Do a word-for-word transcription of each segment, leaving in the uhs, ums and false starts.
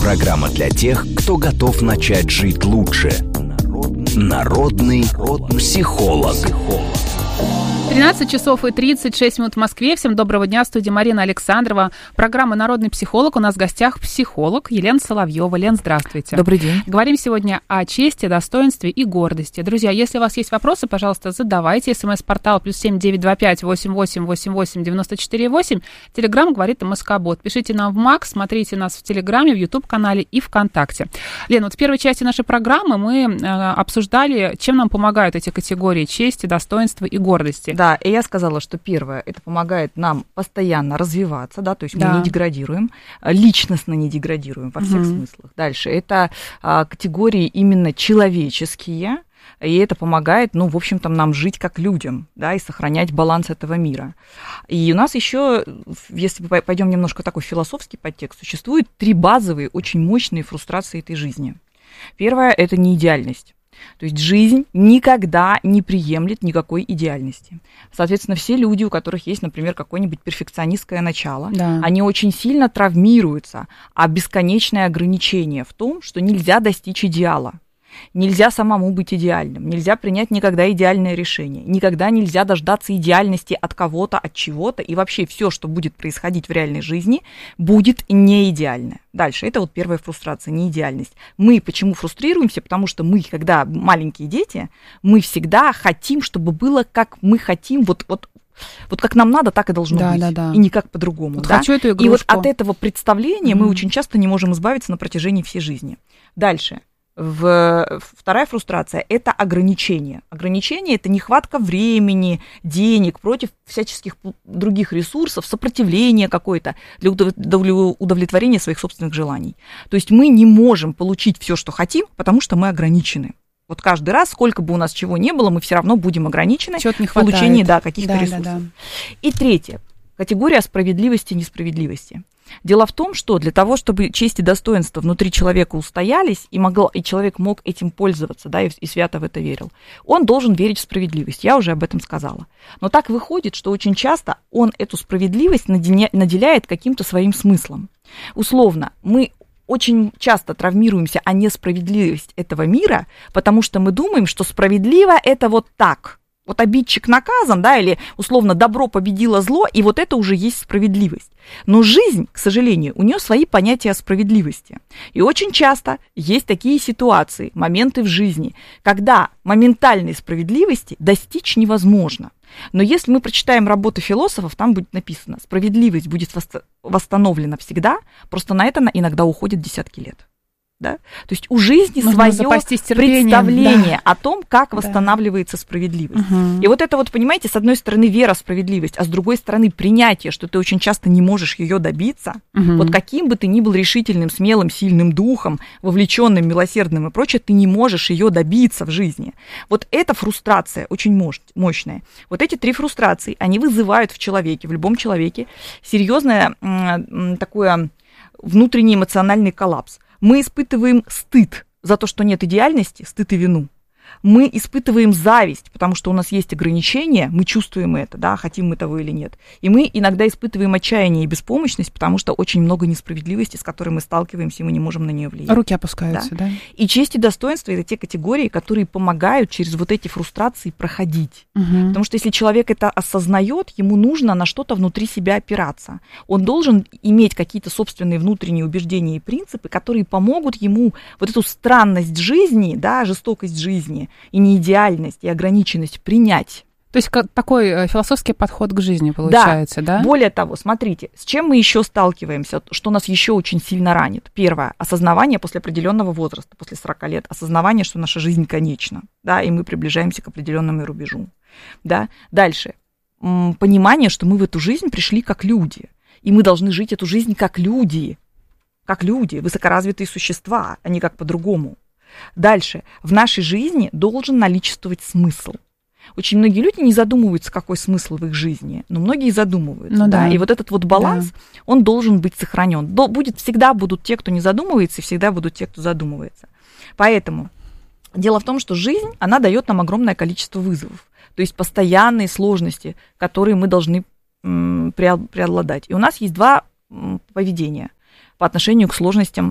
Программа для тех, кто готов начать жить лучше. Народный психолог. тринадцать часов и тридцать шесть минут в Москве. Всем доброго дня. В студии Марина Александрова. Программа «Народный психолог». У нас в гостях психолог Елена Соловьева. Лен, здравствуйте. Добрый день. Говорим сегодня о чести, достоинстве и гордости. Друзья, если у вас есть вопросы, пожалуйста, задавайте. СМС-портал плюс семь девять два пять восемь восемь восемь восемь девяносто четыре восемь. Телеграм говорит МСК-бот. Пишите нам в МАК, смотрите нас в Телеграме, в Ютуб-канале и ВКонтакте. Лен, вот в первой части нашей программы мы э, обсуждали, чем нам помогают эти категории чести, достоинства и гордости. Да, и я сказала, что первое, это помогает нам постоянно развиваться, да, то есть Да. мы не деградируем, личностно не деградируем во всех Мгм. смыслах. Дальше, это а, категории именно человеческие, и это помогает, ну, в общем-то, нам жить как людям, да, и сохранять баланс этого мира. И у нас еще, если мы пойдем немножко такой философский подтекст, существует три базовые, очень мощные фрустрации этой жизни. Первое – это неидеальность. То есть жизнь никогда не приемлет никакой идеальности. Соответственно, все люди, у которых есть, например, какое-нибудь перфекционистское начало, Да. они очень сильно травмируются, а бесконечное ограничение в том, что нельзя достичь идеала. Нельзя самому быть идеальным, нельзя принять никогда идеальное решение, никогда нельзя дождаться идеальности от кого-то, от чего-то, и вообще все, что будет происходить в реальной жизни, будет не идеально. Дальше, это вот первая фрустрация, неидеальность. Мы почему фрустрируемся? Потому что мы, когда маленькие дети, мы всегда хотим, чтобы было как мы хотим, вот, вот, вот как нам надо, так и должно Да, быть, да, да. и никак по-другому. Вот Да? хочу эту И вот игрушку. от этого представления Мгм. мы очень часто не можем избавиться на протяжении всей жизни. Дальше. В... Вторая фрустрация – это ограничение. Ограничение – это нехватка времени, денег против всяческих других ресурсов, сопротивление какое-то для удовлетворения своих собственных желаний. То есть мы не можем получить все, что хотим, потому что мы ограничены. Вот каждый раз, сколько бы у нас чего не было, мы все равно будем ограничены Чего-то не в получении хватает. да, каких-то Да, да, ресурсов. да. И третье – категория справедливости и несправедливости. Дело в том, что для того, чтобы честь и достоинство внутри человека устоялись, и, могло, и человек мог этим пользоваться, да, и, и свято в это верил, он должен верить в справедливость. Я уже об этом сказала. Но так выходит, что очень часто он эту справедливость наделя, наделяет каким-то своим смыслом. Условно, мы очень часто травмируемся о несправедливости этого мира, потому что мы думаем, что справедливо это вот так. Вот обидчик наказан, да, или условно добро победило зло, и вот это уже есть справедливость. Но жизнь, к сожалению, у нее свои понятия о справедливости. И очень часто есть такие ситуации, моменты в жизни, когда моментальной справедливости достичь невозможно. Но если мы прочитаем работы философов, там будет написано, справедливость будет восстановлена всегда, просто на это иногда уходят десятки лет. Да? То есть у жизни Нужно свое представление да. о том, как да. восстанавливается справедливость. Угу. И вот это вот, понимаете, с одной стороны вера в справедливость, а с другой стороны принятие, что ты очень часто не можешь ее добиться. Угу. Вот каким бы ты ни был решительным, смелым, сильным духом, вовлеченным, милосердным и прочее, ты не можешь ее добиться в жизни. Вот эта фрустрация очень мощная. Вот эти три фрустрации, они вызывают в человеке, в любом человеке, серьезное такое внутренний эмоциональный коллапс. Мы испытываем стыд за то, что нет идеальности, стыд и вину. Мы испытываем зависть, потому что у нас есть ограничения, мы чувствуем это, да, хотим мы того или нет. И мы иногда испытываем отчаяние и беспомощность, потому что очень много несправедливости, с которой мы сталкиваемся, и мы не можем на нее влиять. Руки опускаются, да? да? И честь и достоинство – это те категории, которые помогают через вот эти фрустрации проходить. Угу. Потому что если человек это осознает, ему нужно на что-то внутри себя опираться. Он должен иметь какие-то собственные внутренние убеждения и принципы, которые помогут ему вот эту странность жизни, да, жестокость жизни, и неидеальность, и ограниченность принять. То есть как такой философский подход к жизни получается, да? Да. Более того, смотрите, с чем мы еще сталкиваемся, что нас еще очень сильно ранит. Первое, осознавание после определенного возраста, после сорока лет, осознавание, что наша жизнь конечна, да, и мы приближаемся к определенному рубежу. Да. Дальше, понимание, что мы в эту жизнь пришли как люди, и мы должны жить эту жизнь как люди, как люди, высокоразвитые существа, а не как по-другому. Дальше. В нашей жизни должен наличествовать смысл. Очень многие люди не задумываются, какой смысл в их жизни, но многие задумываются. Ну, да. да. И вот этот вот баланс, да. он должен быть сохранен. Будет, всегда будут те, кто не задумывается, и всегда будут те, кто задумывается. Поэтому дело в том, что жизнь, она дает нам огромное количество вызовов. То есть постоянные сложности, которые мы должны м, преобладать. И у нас есть два м, поведения по отношению к сложностям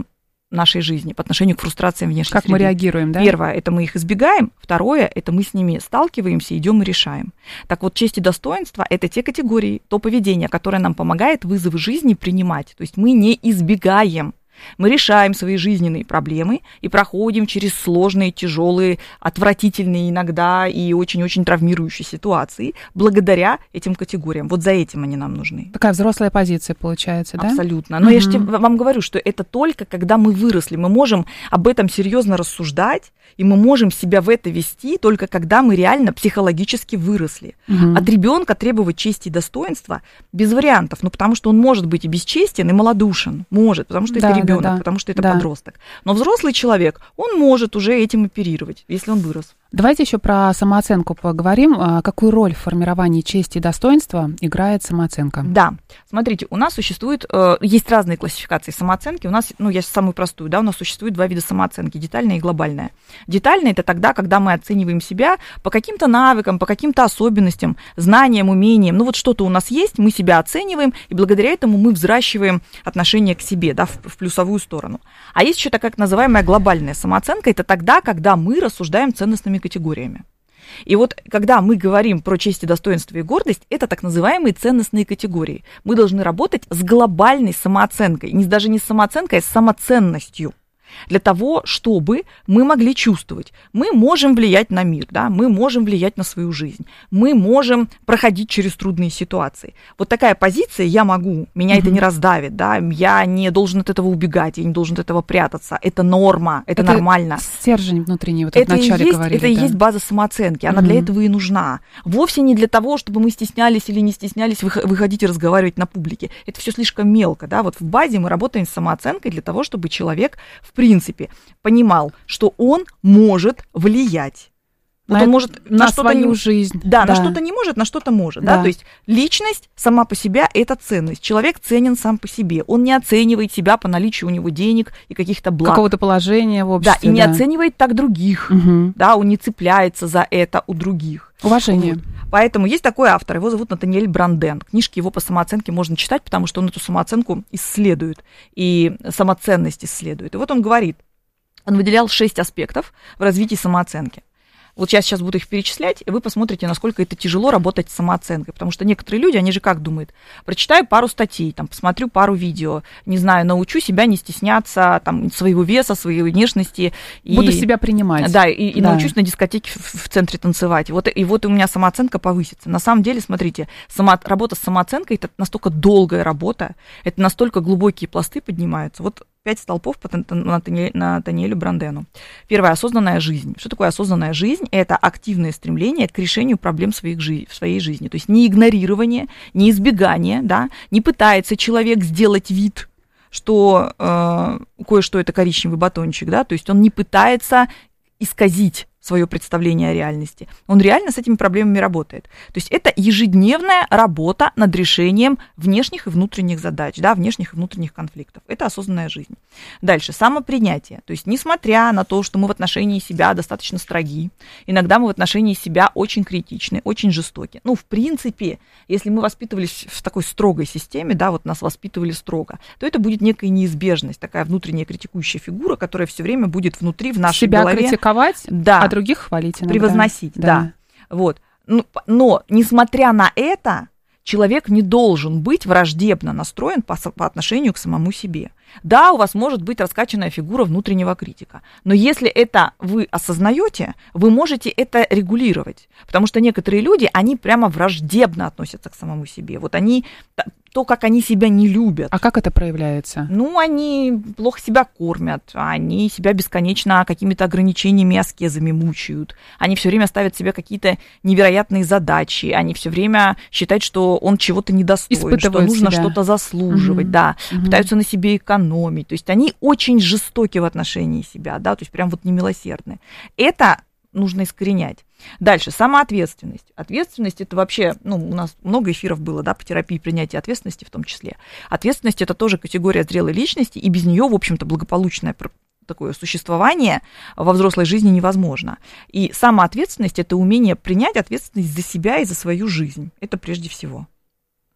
нашей жизни по отношению к фрустрациям внешней Как среды. мы реагируем, да? Первое, это мы их избегаем. Второе, это мы с ними сталкиваемся, идем и решаем. Так вот, честь и достоинство – это те категории, то поведение, которое нам помогает вызовы жизни принимать. То есть мы не избегаем. Мы решаем свои жизненные проблемы и проходим через сложные, тяжелые, отвратительные иногда и очень-очень травмирующие ситуации благодаря этим категориям. Вот за этим они нам нужны. Такая взрослая позиция получается, да? Абсолютно. Но mm-hmm. я же вам говорю, что это только когда мы выросли. Мы можем об этом серьезно рассуждать, и мы можем себя в это вести только когда мы реально психологически выросли. Mm-hmm. От ребенка требовать чести и достоинства без вариантов. Ну, потому что он может быть и бесчестен, и малодушен. Может, потому что да, это ребенок, да, да. потому что это да. подросток. Но взрослый человек, он может уже этим оперировать, если он вырос. Давайте еще про самооценку поговорим. Какую роль в формировании чести и достоинства играет самооценка? Да, смотрите, у нас существует, есть разные классификации самооценки. У нас, ну, я самую простую, да, у нас существует два вида самооценки, детальная и глобальная. Детальная – это тогда, когда мы оцениваем себя по каким-то навыкам, по каким-то особенностям, знаниям, умениям. Ну, вот что-то у нас есть, мы себя оцениваем, и благодаря этому мы взращиваем отношение к себе, да, в, в плюсовую сторону. А есть еще такая называемая глобальная самооценка – это тогда, когда мы рассуждаем ценностными категориями. И вот когда мы говорим про честь и достоинство и гордость, это так называемые ценностные категории. Мы должны работать с глобальной самооценкой, не, даже не с самооценкой, а с самоценностью. Для того, чтобы мы могли чувствовать, мы можем влиять на мир, да, мы можем влиять на свою жизнь, мы можем проходить через трудные ситуации. Вот такая позиция «я могу», меня mm-hmm. это не раздавит, да, я не должен от этого убегать, я не должен от этого прятаться, это норма, это, это нормально. Стержень внутренний, вот это вначале есть, говорили. Это и да. есть база самооценки, она mm-hmm. для этого и нужна. Вовсе не для того, чтобы мы стеснялись или не стеснялись выходить и разговаривать на публике. Это все слишком мелко, да, вот в базе мы работаем с самооценкой для того, чтобы человек в В принципе, понимал, что он может влиять. Вот на, он может на, на свою не, жизнь. Да, да, на что-то не может, на что-то может. Да. Да? То есть личность сама по себе – это ценность. Человек ценен сам по себе. Он не оценивает себя по наличию у него денег и каких-то благ. Какого-то положения в обществе. Да, и да. не оценивает так других. Угу. Да, он не цепляется за это у других. Уважение. Вот. Поэтому есть такой автор, его зовут Натаниэль Бранден. Книжки его по самооценке можно читать, потому что он эту самооценку исследует и самоценность исследует. И вот он говорит, он выделял шесть аспектов в развитии самооценки. Вот я сейчас буду их перечислять, и вы посмотрите, насколько это тяжело работать с самооценкой. Потому что некоторые люди, они же как думают? Прочитаю пару статей, там, посмотрю пару видео, не знаю, научу себя не стесняться там, своего веса, своей внешности. И, буду себя принимать. Да, и, и да. научусь на дискотеке в, в центре танцевать. Вот, и вот у меня самооценка повысится. На самом деле, смотрите, само, работа с самооценкой – это настолько долгая работа, это настолько глубокие пласты поднимаются. Вот пять столпов по Натаниэлю Брандену. Первое – осознанная жизнь. Что такое осознанная жизнь? Это активное стремление к решению проблем своих жи- в своей жизни. То есть не игнорирование, не избегание, да, не пытается человек сделать вид, что э, кое-что это коричневый батончик, да, то есть он не пытается исказить свое представление о реальности. Он реально с этими проблемами работает. То есть это ежедневная работа над решением внешних и внутренних задач, да, внешних и внутренних конфликтов. Это осознанная жизнь. Дальше, самопринятие. То есть несмотря на то, что мы в отношении себя достаточно строги, иногда мы в отношении себя очень критичны, очень жестоки. Ну, в принципе, если мы воспитывались в такой строгой системе, да, вот нас воспитывали строго, то это будет некая неизбежность, такая внутренняя критикующая фигура, которая все время будет внутри, в нашей себя голове. Себя критиковать, да. а других хвалить иногда. Превозносить, да. да. Вот. Но, но, несмотря на это, человек не должен быть враждебно настроен по, по отношению к самому себе. Да, у вас может быть раскачанная фигура внутреннего критика, но если это вы осознаете, вы можете это регулировать, потому что некоторые люди, они прямо враждебно относятся к самому себе. Вот они, то, как они себя не любят. А как это проявляется? Ну, они плохо себя кормят, они себя бесконечно какими-то ограничениями, аскезами мучают, они все время ставят себе какие-то невероятные задачи, они все время считают, что он чего-то недостоин, испытывают что нужно себя. Что-то заслуживать, угу. да, угу. пытаются на себе экономить. То есть они очень жестоки в отношении себя, да, то есть прям вот немилосердны. Это нужно искоренять. Дальше, самоответственность. Ответственность – это вообще, ну, у нас много эфиров было, да, по терапии принятия ответственности в том числе. Ответственность – это тоже категория зрелой личности, и без нее, в общем-то, благополучное такое существование во взрослой жизни невозможно. И самоответственность – это умение принять ответственность за себя и за свою жизнь. Это прежде всего.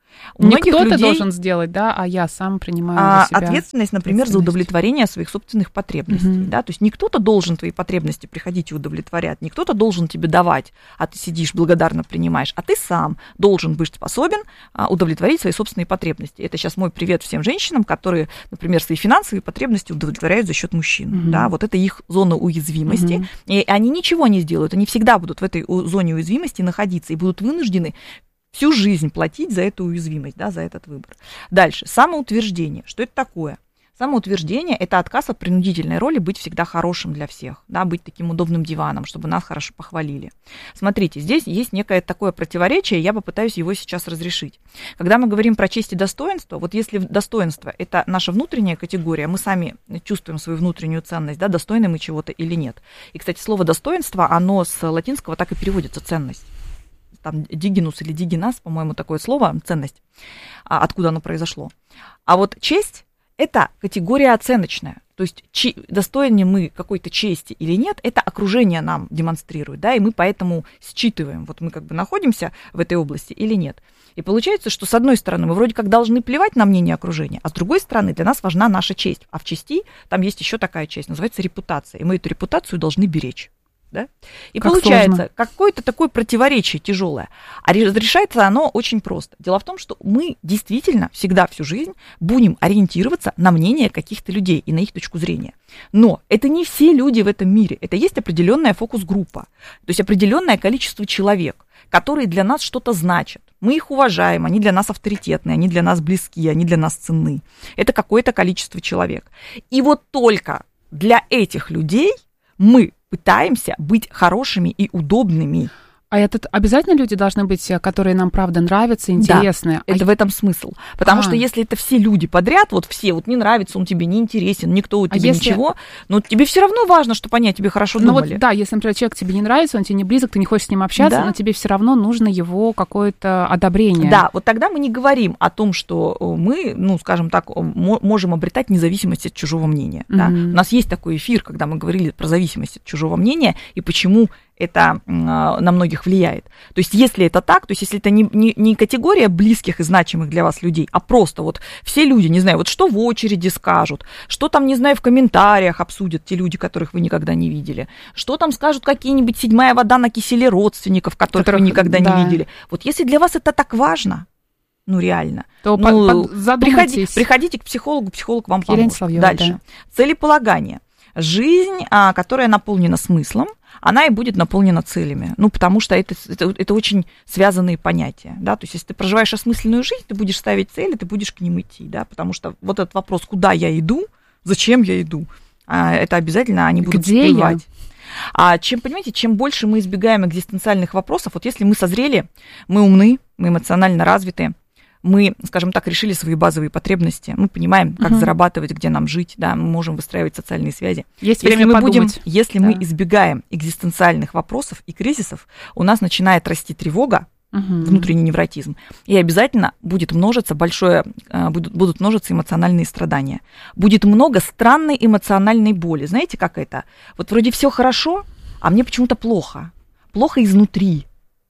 У Не многих кто-то людей, должен сделать, да, а я сам принимаю а, за себя ответственность, например, за удовлетворение своих собственных потребностей. Мгм. Да? То есть не кто-то должен твои потребности приходить и удовлетворять, не кто-то должен тебе давать, а ты сидишь, благодарно принимаешь, а ты сам должен быть способен а, удовлетворить свои собственные потребности. Это сейчас мой привет всем женщинам, которые, например, свои финансовые потребности удовлетворяют за счет мужчин. Мгм. Да? Вот это их зона уязвимости. Мгм. И они ничего не сделают, они всегда будут в этой у- зоне уязвимости находиться и будут вынуждены всю жизнь платить за эту уязвимость, да, за этот выбор. Дальше. Самоутверждение. Что это такое? Самоутверждение – это отказ от принудительной роли быть всегда хорошим для всех, да, быть таким удобным диваном, чтобы нас хорошо похвалили. Смотрите, здесь есть некое такое противоречие, я попытаюсь его сейчас разрешить. Когда мы говорим про честь и достоинство, вот если достоинство – это наша внутренняя категория, мы сами чувствуем свою внутреннюю ценность, да, достойны мы чего-то или нет. И, кстати, слово достоинство, оно с латинского так и переводится ценность. Там дигинус или дигинас, по-моему, такое слово, ценность, а откуда оно произошло. А вот честь – это категория оценочная. То есть чи, достойны мы какой-то чести или нет, это окружение нам демонстрирует, да, и мы поэтому считываем, вот мы как бы находимся в этой области или нет. И получается, что с одной стороны мы вроде как должны плевать на мнение окружения, а с другой стороны для нас важна наша честь. А в чести там есть еще такая честь, называется репутация, и мы эту репутацию должны беречь. Да? И как получается сложно. какое-то такое противоречие тяжелое. А разрешается оно очень просто. Дело в том, что мы действительно всегда всю жизнь будем ориентироваться на мнение каких-то людей и на их точку зрения. Но это не все люди в этом мире. Это есть определенная фокус-группа, то есть определенное количество человек, которые для нас что-то значат. Мы их уважаем, они для нас авторитетные, они для нас близки, они для нас ценны. Это какое-то количество человек. И вот только для этих людей мы пытаемся быть хорошими и удобными. А это обязательно люди должны быть, которые нам, правда, нравятся, интересны? Да, это а... в этом смысл. Потому а. что если это все люди подряд, вот все, вот не нравится, он тебе не интересен, никто у тебя а если... ничего, но тебе все равно важно, чтобы они о тебе хорошо думали. Ну вот, да, если, например, человек тебе не нравится, он тебе не близок, ты не хочешь с ним общаться, да. но тебе все равно нужно его какое-то одобрение. Да, вот тогда мы не говорим о том, что мы, ну, скажем так, можем обретать независимость от чужого мнения. Mm-hmm. Да? У нас есть такой эфир, когда мы говорили про зависимость от чужого мнения и почему это на многих влияет. То есть, если это так, то есть, если это не, не, не категория близких и значимых для вас людей, а просто вот все люди, не знаю, вот что в очереди скажут, что там, не знаю, в комментариях обсудят те люди, которых вы никогда не видели, что там скажут какие-нибудь седьмая вода на киселе родственников, которых, которых вы никогда да. не видели. Вот если для вас это так важно, ну, реально, то ну, приходите, приходите к психологу, психолог вам Елена поможет. Соловьева, Дальше. Да. Целеполагание. Жизнь, которая наполнена смыслом, она и будет наполнена целями. Ну, потому что это, это, это очень связанные понятия. Да? То есть, если ты проживаешь осмысленную жизнь, ты будешь ставить цели, ты будешь к ним идти. Да? Потому что вот этот вопрос, куда я иду, зачем я иду, это обязательно они будут Где всплывать. Я? А чем, понимаете, чем больше мы избегаем экзистенциальных вопросов, вот если мы созрели, мы умны, мы эмоционально развиты, мы, скажем так, решили свои базовые потребности, мы понимаем, как uh-huh. зарабатывать, где нам жить, да, мы можем выстраивать социальные связи. Есть если время мы подумать. Будем, если да. мы избегаем экзистенциальных вопросов и кризисов, у нас начинает расти тревога, uh-huh. внутренний невротизм, и обязательно будет множиться большое, будут, будут множиться эмоциональные страдания. Будет много странной эмоциональной боли. Знаете, как это? Вот вроде все хорошо, а мне почему-то плохо. Плохо изнутри.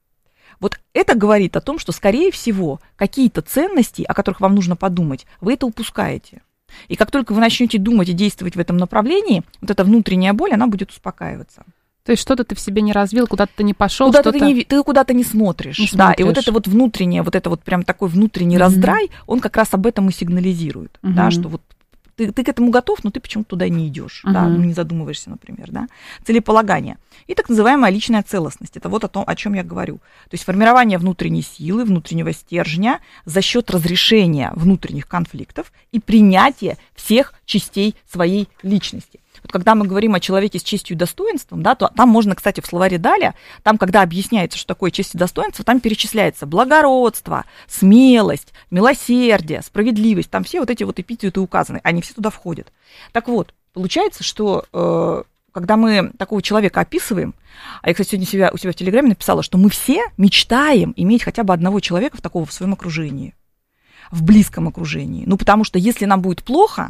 Вот это говорит о том, что, скорее всего, какие-то ценности, о которых вам нужно подумать, вы это упускаете. И как только вы начнете думать и действовать в этом направлении, вот эта внутренняя боль, она будет успокаиваться. То есть что-то ты в себе не развил, куда-то ты не пошел, куда-то что-то... ты, не, ты куда-то не смотришь. Не да, смотришь. И вот это вот внутреннее, вот это вот прям такой внутренний mm-hmm. раздрай, он как раз об этом и сигнализирует, mm-hmm. да, что вот Ты, ты к этому готов, но ты почему-то туда не идешь, uh-huh. да, не задумываешься, например, да. Целеполагание. И так называемая личная целостность. Это вот о том, о чем я говорю. То есть формирование внутренней силы, внутреннего стержня за счет разрешения внутренних конфликтов и принятия всех частей своей личности. Вот когда мы говорим о человеке с честью и достоинством, да, то там можно, кстати, в словаре Даля, там, когда объясняется, что такое честь и достоинство, там перечисляется благородство, смелость, милосердие, справедливость. Там все вот эти вот эпитеты указаны, они все туда входят. Так вот, получается, что э, когда мы такого человека описываем, а я, кстати, сегодня себя, у себя в Телеграме написала, что мы все мечтаем иметь хотя бы одного человека в такого в своем окружении, в близком окружении. Ну, потому что если нам будет плохо,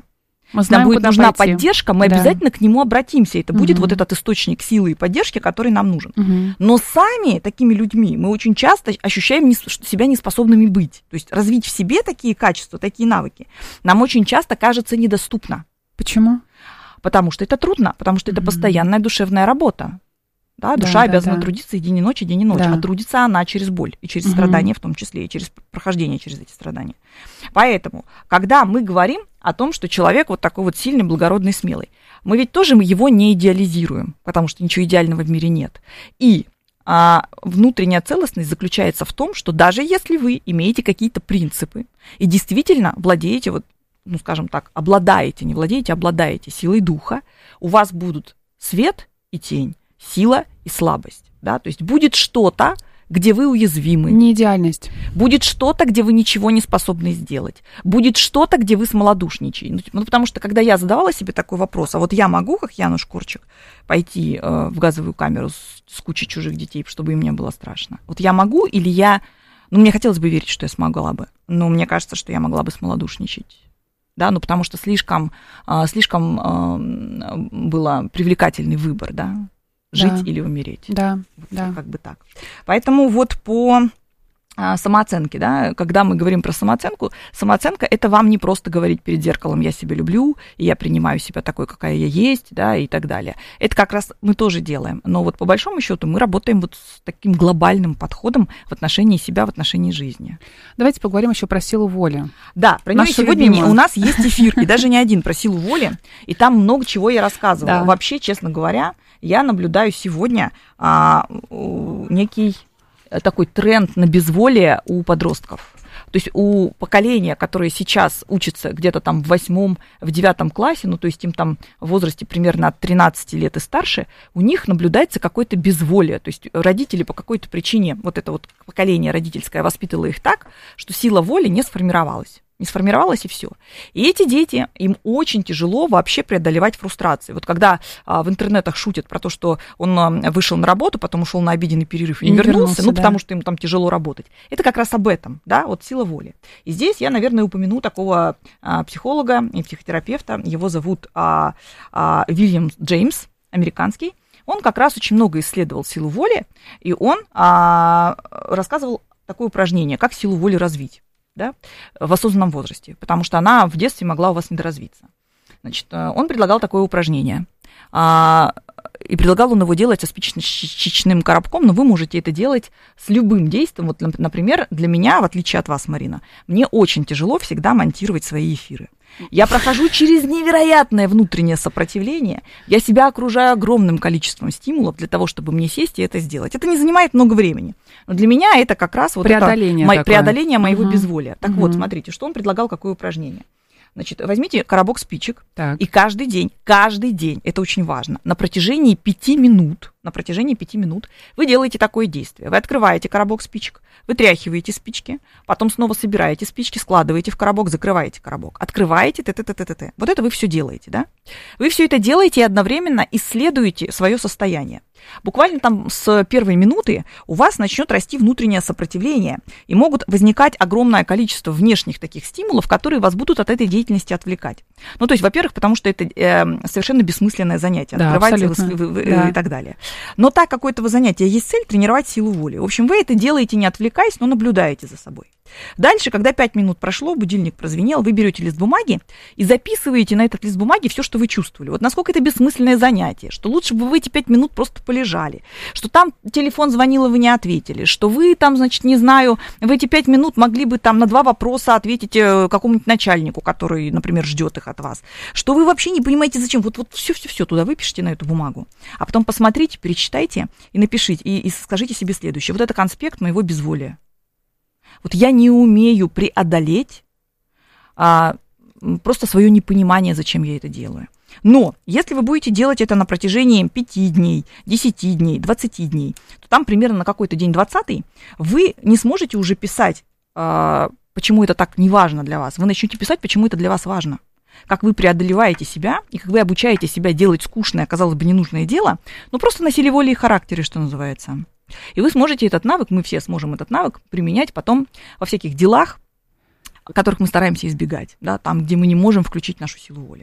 Мы знаем, нам будет нужна пойти. поддержка, мы да. обязательно к нему обратимся. Это угу. будет вот этот источник силы и поддержки, который нам нужен. Угу. Но сами такими людьми мы очень часто ощущаем себя неспособными быть. То есть развить в себе такие качества, такие навыки нам очень часто кажется недоступно. Почему? Потому что это трудно, потому что угу. это постоянная душевная работа. Да, душа да, обязана да, да. трудиться и день и ночь, и день и ночь. Да. А трудится она через боль, и через угу. страдания в том числе, и через прохождение через эти страдания. Поэтому, когда мы говорим о том, что человек вот такой вот сильный, благородный, смелый, мы ведь тоже его не идеализируем, потому что ничего идеального в мире нет. И а, внутренняя целостность заключается в том, что даже если вы имеете какие-то принципы и действительно владеете, вот, ну, скажем так, обладаете, не владеете, обладаете силой духа, у вас будут свет и тень, сила и слабость, да, то есть будет что-то, где вы уязвимы. Не идеальность. Будет что-то, где вы ничего не способны сделать. Будет что-то, где вы смолодушничаете. Ну, потому что, когда я задавала себе такой вопрос, а вот я могу, как Януш Корчик, пойти э, в газовую камеру с, с кучей чужих детей, чтобы им не было страшно? Вот я могу или я... Ну, мне хотелось бы верить, что я смогла бы, но мне кажется, что я могла бы смолодушничать. Да, ну, потому что слишком, э, слишком э, был привлекательный выбор, да, жить да. или умереть. Да, вот, да. Как бы так. Поэтому вот по а, самооценке, да, когда мы говорим про самооценку, самооценка – это вам не просто говорить перед зеркалом «я себя люблю», и «я принимаю себя такой, какая я есть», да, и так далее. Это как раз мы тоже делаем. Но вот по большому счету мы работаем вот с таким глобальным подходом в отношении себя, в отношении жизни. Давайте поговорим еще про силу воли. Да, про нее сегодня любимую. У нас есть эфир, и даже не один, про силу воли, и там много чего я рассказывала. Да. Вообще, честно говоря, я наблюдаю сегодня а, некий такой тренд на безволие у подростков. То есть у поколения, которое сейчас учится где-то там в восьмом, в девятом классе, ну то есть им там в возрасте примерно от тринадцати лет и старше, у них наблюдается какое-то безволие. То есть родители по какой-то причине, вот это вот поколение родительское воспитывало их так, что сила воли не сформировалась. Не сформировалось, и все. И эти дети, им очень тяжело вообще преодолевать фрустрации. Вот когда а, в интернетах шутят про то, что он а, вышел на работу, потом ушел на обеденный перерыв и не, не вернулся, вернулся, ну, да. потому что ему там тяжело работать. Это как раз об этом, да, вот сила воли. И здесь я, наверное, упомяну такого а, психолога и психотерапевта, его зовут а, а, Вильям Джеймс, американский. Он как раз очень много исследовал силу воли, и он а, рассказывал такое упражнение, как силу воли развить. Да, в осознанном возрасте, потому что она в детстве могла у вас недоразвиться. Значит, он предлагал такое упражнение, а, и предлагал он его делать со спичечным коробком, но вы можете это делать с любым действием. Вот, например, для меня, в отличие от вас, Марина, мне очень тяжело всегда монтировать свои эфиры. Я прохожу через невероятное внутреннее сопротивление, я себя окружаю огромным количеством стимулов для того, чтобы мне сесть и это сделать. Это не занимает много времени, но для меня это как раз вот преодоление, это, преодоление моего угу. безволия. Так угу. вот, смотрите, что он предлагал, какое упражнение. Значит, возьмите коробок спичек, так. и каждый день, каждый день, это очень важно, на протяжении пяти минут, на протяжении пяти минут вы делаете такое действие. Вы открываете коробок спичек, вытряхиваете спички, потом снова собираете спички, складываете в коробок, закрываете коробок, открываете, т-т-т-т-т. Вот это вы все делаете, да? Вы все это делаете и одновременно исследуете свое состояние. Буквально там с первой минуты у вас начнет расти внутреннее сопротивление, и могут возникать огромное количество внешних таких стимулов, которые вас будут от этой деятельности отвлекать. Ну, то есть, во-первых, потому что это э, совершенно бессмысленное занятие, да, открывайте вы, вы, вы, да. и так далее. Но так как у этого занятия есть цель, тренировать силу воли. В общем, вы это делаете, не отвлекаясь, но наблюдаете за собой. Дальше, когда пять минут прошло, будильник прозвенел, вы берете лист бумаги и записываете на этот лист бумаги все, что вы чувствовали. Вот насколько это бессмысленное занятие, что лучше бы вы эти пять минут просто полежали, что там телефон звонил, и вы не ответили, что вы там, значит, не знаю, в эти пять минут могли бы там на два вопроса ответить какому-нибудь начальнику, который, например, ждет их от вас, что вы вообще не понимаете, зачем. Вот, вот все-все-все туда выпишите на эту бумагу, а потом посмотрите, перечитайте и напишите, и, и скажите себе следующее. Вот это конспект моего безволия. Вот я не умею преодолеть а, просто свое непонимание, зачем я это делаю. Но если вы будете делать это на протяжении пяти дней, десяти дней, двадцати дней, то там примерно на какой-то день двадцатый вы не сможете уже писать, а, почему это так не важно для вас. Вы начнете писать, почему это для вас важно. Как вы преодолеваете себя, и как вы обучаете себя делать скучное, казалось бы, ненужное дело, но просто на силе воли и характере, что называется. И вы сможете этот навык, мы все сможем этот навык применять потом во всяких делах, которых мы стараемся избегать, да, там, где мы не можем включить нашу силу воли.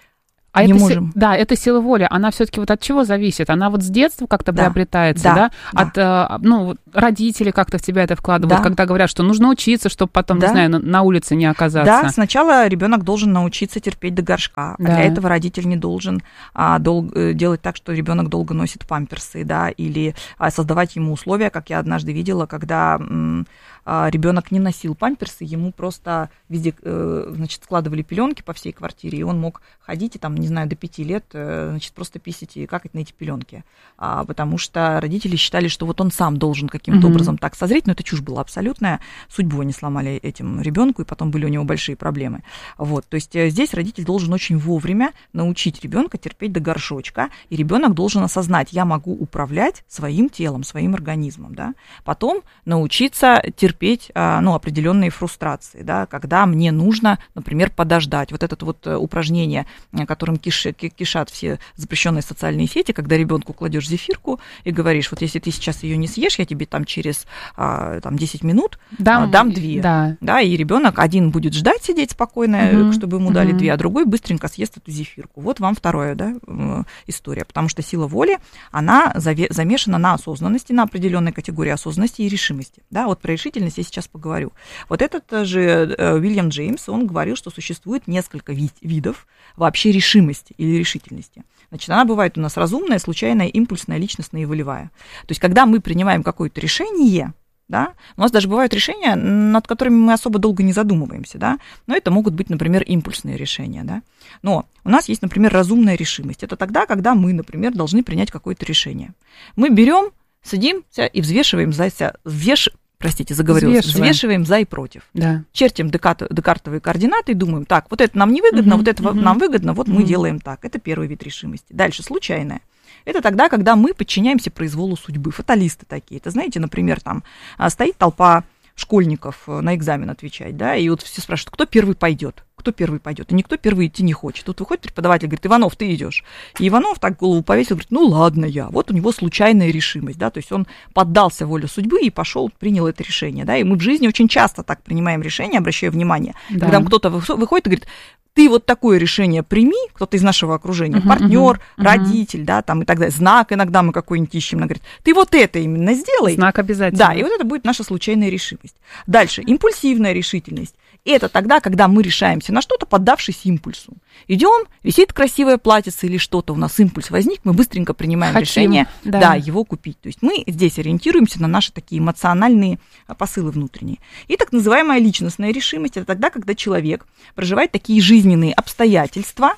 А не это можем. Си- да, это сила воли, она все-таки вот от чего зависит? Она вот с детства как-то да, приобретается, да? да? да. От, э, ну, родители как-то в тебя это вкладывают, да. когда говорят, что нужно учиться, чтобы потом, да. не знаю, на, на улице не оказаться. Да, сначала ребенок должен научиться терпеть до горшка, да. а для этого родитель не должен а, дол- делать так, что ребенок долго носит памперсы, да, или а, создавать ему условия, как я однажды видела, когда м- а, ребенок не носил памперсы, ему просто везде, э, значит, складывали пеленки по всей квартире, и он мог ходить и там, не знаю, до пяти лет, э, значит, просто писать и какать на эти пеленки, а, потому что родители считали, что вот он сам должен каким-то mm-hmm. образом так созреть, но это чушь была абсолютная, судьбу они сломали этим ребенку, и потом были у него большие проблемы. Вот, то есть здесь родитель должен очень вовремя научить ребенка терпеть до горшочка, и ребенок должен осознать, я могу управлять своим телом, своим организмом, да, потом научиться терпеть, ну, определенные фрустрации, да, когда мне нужно, например, подождать. Вот это вот упражнение, которым киш, кишат все запрещенные социальные сети, когда ребенку кладешь зефирку и говоришь, вот если ты сейчас ее не съешь, я тебе там через там, десять минут дам, дам две. Да. Да, и ребенок один будет ждать, сидеть спокойно, угу. чтобы ему дали угу. две, а другой быстренько съест эту зефирку. Вот вам вторая, да, история, потому что сила воли, она замешана на осознанности, на определенной категории осознанности и решимости. Да, вот про решительность я сейчас поговорю. Вот этот же Уильям Джеймс, он говорил, что существует несколько вид, видов вообще решимости или решительности. Значит, она бывает у нас разумная, случайная, импульсная, личностная и волевая. То есть, когда мы принимаем какое-то решение, да, у нас даже бывают решения, над которыми мы особо долго не задумываемся, да, но это могут быть, например, импульсные решения, да. Но у нас есть, например, разумная решимость. Это тогда, когда мы, например, должны принять какое-то решение. Мы берем, садимся и взвешиваем за себя, взвеш... Простите, заговорилась. Взвешиваем. Взвешиваем за и против. Да. Чертим декарт, декартовые координаты и думаем, так, вот это нам не выгодно, угу, вот это угу. нам выгодно, вот угу. мы делаем так. Это первый вид решимости. Дальше, случайная. Это тогда, когда мы подчиняемся произволу судьбы. Фаталисты такие. Это, знаете, например, там стоит толпа школьников на экзамен отвечать, да, и вот все спрашивают, кто первый пойдет, кто первый пойдет, и никто первый идти не хочет. Тут выходит преподаватель, говорит, Иванов, ты идешь. И Иванов так голову повесил, говорит, ну ладно я. Вот у него случайная решимость, да, то есть он поддался воле судьбы и пошел, принял это решение, да, и мы в жизни очень часто так принимаем решения, обращаю внимание, да. Когда кто-то выходит и говорит, ты вот такое решение прими, кто-то из нашего окружения, uh-huh, партнер, uh-huh, родитель, uh-huh. да, там и так далее, знак иногда мы какой-нибудь ищем, она говорит, ты вот это именно сделай. Знак обязательно. Да, и вот это будет наша случайная решимость. Дальше, импульсивная решительность. Это тогда, когда мы решаемся на что-то, поддавшись импульсу. Идем, висит красивое платьице или что-то, у нас импульс возник, мы быстренько принимаем Хотим, решение, да. да, его купить. То есть мы здесь ориентируемся на наши такие эмоциональные посылы внутренние. И так называемая личностная решимость, это тогда, когда человек проживает такие жизненные обстоятельства,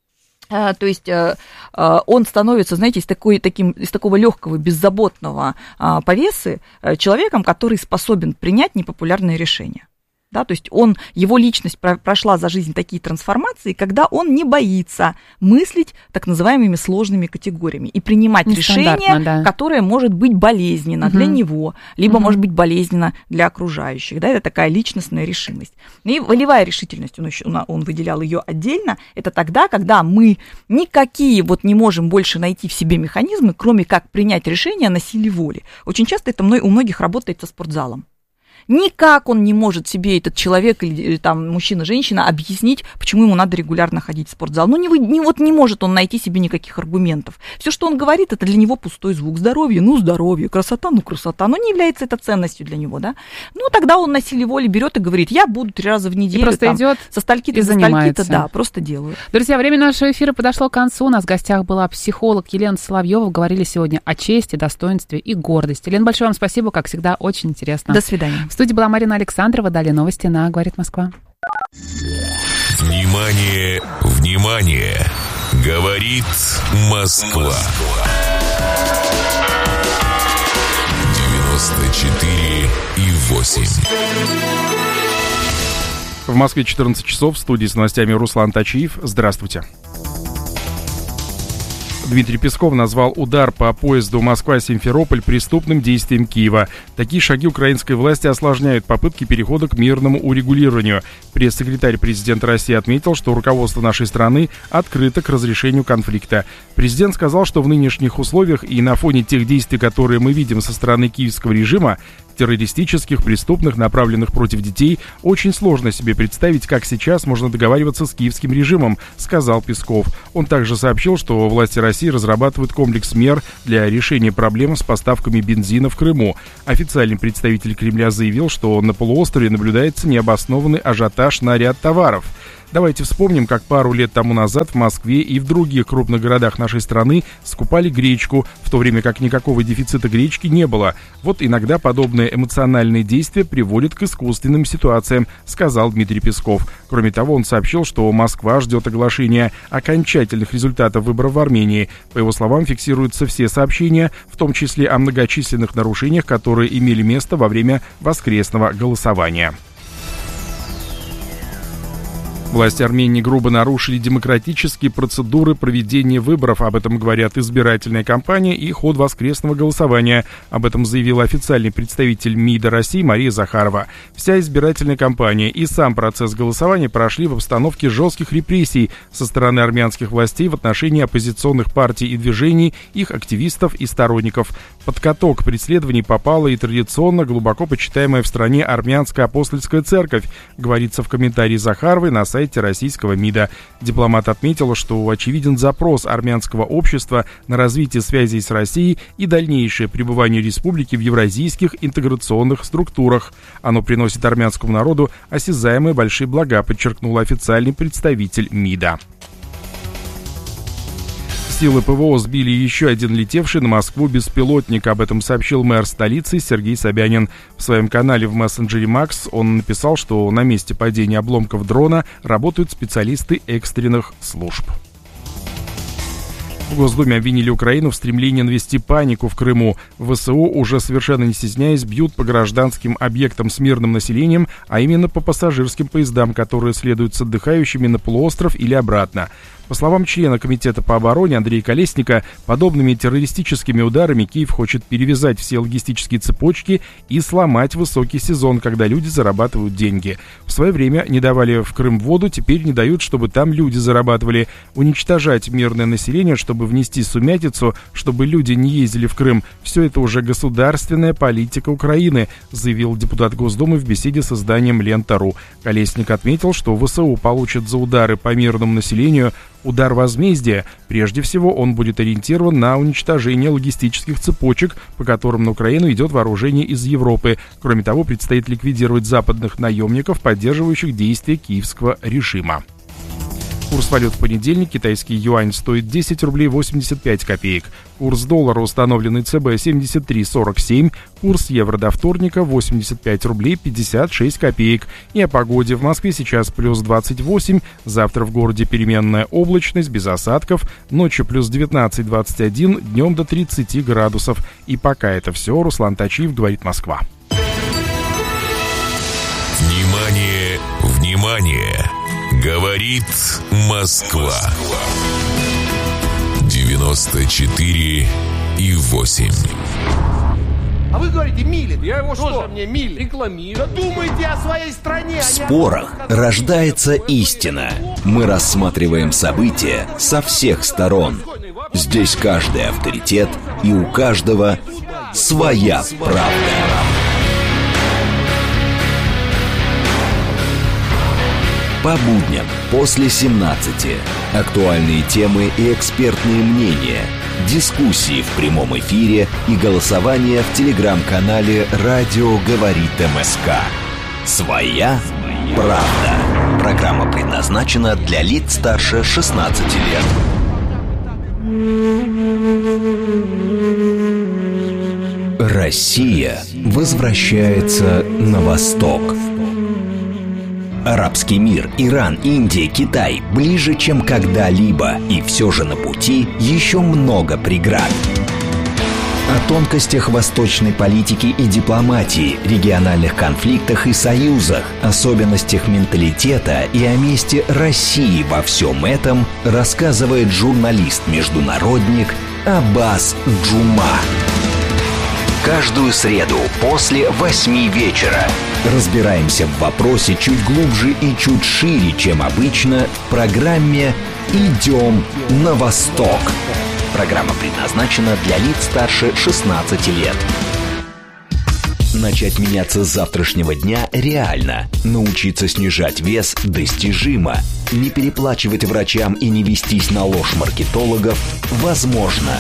то есть он становится, знаете, из, такой, таким, из такого легкого, беззаботного повесы человеком, который способен принять непопулярные решения. Да, то есть он, его личность прошла за жизнь такие трансформации, когда он не боится мыслить так называемыми сложными категориями и принимать решение, да. которое может быть болезненно угу. для него, либо угу. может быть болезненно для окружающих. Да, это такая личностная решимость. И волевая решительность, он, еще, он выделял ее отдельно, это тогда, когда мы никакие вот не можем больше найти в себе механизмы, кроме как принять решение на силе воли. Очень часто это у многих работает со спортзалом. Никак он не может себе, этот человек или, или там мужчина-женщина, объяснить, почему ему надо регулярно ходить в спортзал. Ну, не, не, вот не может он найти себе никаких аргументов. Все, что он говорит, это для него пустой звук. Здоровье, ну, здоровье, красота, ну, красота. Но не является это ценностью для него, да. Ну, тогда он на силе воли берет и говорит, я буду три раза в неделю. И просто там, идет со стальки-то, со стальки-то, да, просто делаю. Друзья, время нашего эфира подошло к концу. У нас в гостях была психолог Елена Соловьева. Говорили сегодня о чести, достоинстве и гордости. Елена, большое вам спасибо, как всегда, очень интересно. До свидания. В студии была Марина Александрова. Далее новости на «Говорит Москва». Внимание, внимание! Говорит Москва. девяносто четыре и восемь. В Москве четырнадцать часов. В студии с новостями Руслан Тачиев. Здравствуйте. Дмитрий Песков назвал удар по поезду Москва-Симферополь преступным действием Киева. Такие шаги украинской власти осложняют попытки перехода к мирному урегулированию. Пресс-секретарь президента России отметил, что руководство нашей страны открыто к разрешению конфликта. Президент сказал, что в нынешних условиях и на фоне тех действий, которые мы видим со стороны киевского режима, террористических, преступных, направленных против детей, очень сложно себе представить, как сейчас можно договариваться с киевским режимом, сказал Песков. Он также сообщил, что власти России разрабатывают комплекс мер для решения проблем с поставками бензина в Крыму. Официальный представитель Кремля заявил, что на полуострове наблюдается необоснованный ажиотаж на ряд товаров. Давайте вспомним, как пару лет тому назад в Москве и в других крупных городах нашей страны скупали гречку, в то время как никакого дефицита гречки не было. Вот иногда подобные эмоциональные действия приводят к искусственным ситуациям, сказал Дмитрий Песков. Кроме того, он сообщил, что Москва ждет оглашения окончательных результатов выборов в Армении. По его словам, фиксируются все сообщения, в том числе о многочисленных нарушениях, которые имели место во время воскресного голосования. Власти Армении грубо нарушили демократические процедуры проведения выборов. Об этом говорят избирательная кампания и ход воскресного голосования. Об этом заявил официальный представитель МИДа России Мария Захарова. Вся избирательная кампания и сам процесс голосования прошли в обстановке жестких репрессий со стороны армянских властей в отношении оппозиционных партий и движений, их активистов и сторонников. Под каток преследований попала и традиционно глубоко почитаемая в стране армянская апостольская церковь, говорится в комментарии Захаровой на сайте российского МИДа. Дипломат отметил, что очевиден запрос армянского общества на развитие связей с Россией и дальнейшее пребывание республики в евразийских интеграционных структурах. Оно приносит армянскому народу осязаемые большие блага, подчеркнул официальный представитель МИДа. Силы ПВО сбили еще один летевший на Москву беспилотник. Об этом сообщил мэр столицы Сергей Собянин. В своем канале в мессенджере Макс он написал, что на месте падения обломков дрона работают специалисты экстренных служб. В Госдуме обвинили Украину в стремлении навести панику в Крыму. ВСУ, уже совершенно не стесняясь, бьют по гражданским объектам с мирным населением, а именно по пассажирским поездам, которые следуют с отдыхающими на полуостров или обратно. По словам члена Комитета по обороне Андрея Колесника, подобными террористическими ударами Киев хочет перевязать все логистические цепочки и сломать высокий сезон, когда люди зарабатывают деньги. В свое время не давали в Крым воду, теперь не дают, чтобы там люди зарабатывали. Уничтожать мирное население, чтобы внести сумятицу, чтобы люди не ездили в Крым – все это уже государственная политика Украины, заявил депутат Госдумы в беседе с изданием «Лента.ру». Колесник отметил, что ВСУ получат за удары по мирному населению удар возмездия. Прежде всего, он будет ориентирован на уничтожение логистических цепочек, по которым на Украину идет вооружение из Европы. Кроме того, предстоит ликвидировать западных наемников, поддерживающих действия киевского режима. Курс валют в понедельник. Китайский юань стоит десять рублей восемьдесят пять копеек. Курс доллара, установленный ЦБ, семьдесят три сорок семь. Курс евро до вторника восемьдесят пять рублей пятьдесят шесть копеек. И о погоде. В Москве сейчас плюс двадцать восемь. Завтра в городе переменная облачность, без осадков. Ночью плюс девятнадцать двадцать один. Днем до тридцати градусов. И пока это все. Руслан Тачиев, говорит Москва. Внимание, внимание! Говорит Москва. девяносто четыре и восемь. А вы говорите, Милин. Я его что? Мне Милин. Рекламирую. Думайте о своей стране. В спорах рождается истина. Мы рассматриваем события со всех сторон. Здесь каждый авторитет, и у каждого своя правда. По будням после семнадцати. Актуальные темы и экспертные мнения. Дискуссии в прямом эфире и голосование в телеграм-канале «Радио говорит МСК». Своя правда. Программа предназначена для лиц старше шестнадцати лет. Россия возвращается на восток. Арабский мир, Иран, Индия, Китай ближе, чем когда-либо, и все же на пути еще много преград. О тонкостях восточной политики и дипломатии, региональных конфликтах и союзах, особенностях менталитета и о месте России во всем этом рассказывает журналист-международник Аббас Джума. Каждую среду после восьми вечера разбираемся в вопросе чуть глубже и чуть шире, чем обычно, в программе «Идем на восток». Программа предназначена для лиц старше шестнадцати лет. Начать меняться с завтрашнего дня реально. Научиться снижать вес достижимо. Не переплачивать врачам и не вестись на ложь маркетологов возможно.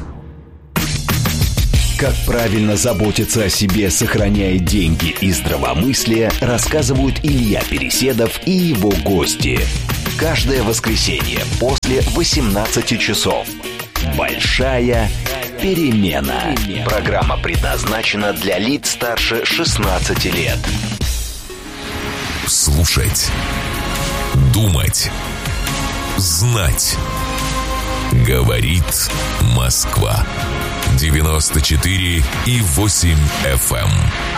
Как правильно заботиться о себе, сохраняя деньги и здравомыслие, рассказывают Илья Переседов и его гости. Каждое воскресенье после восемнадцати часов. Большая перемена. Программа предназначена для лиц старше шестнадцати лет. Слушать. Думать. Знать. Говорит Москва. девяносто четыре и восемь эф эм.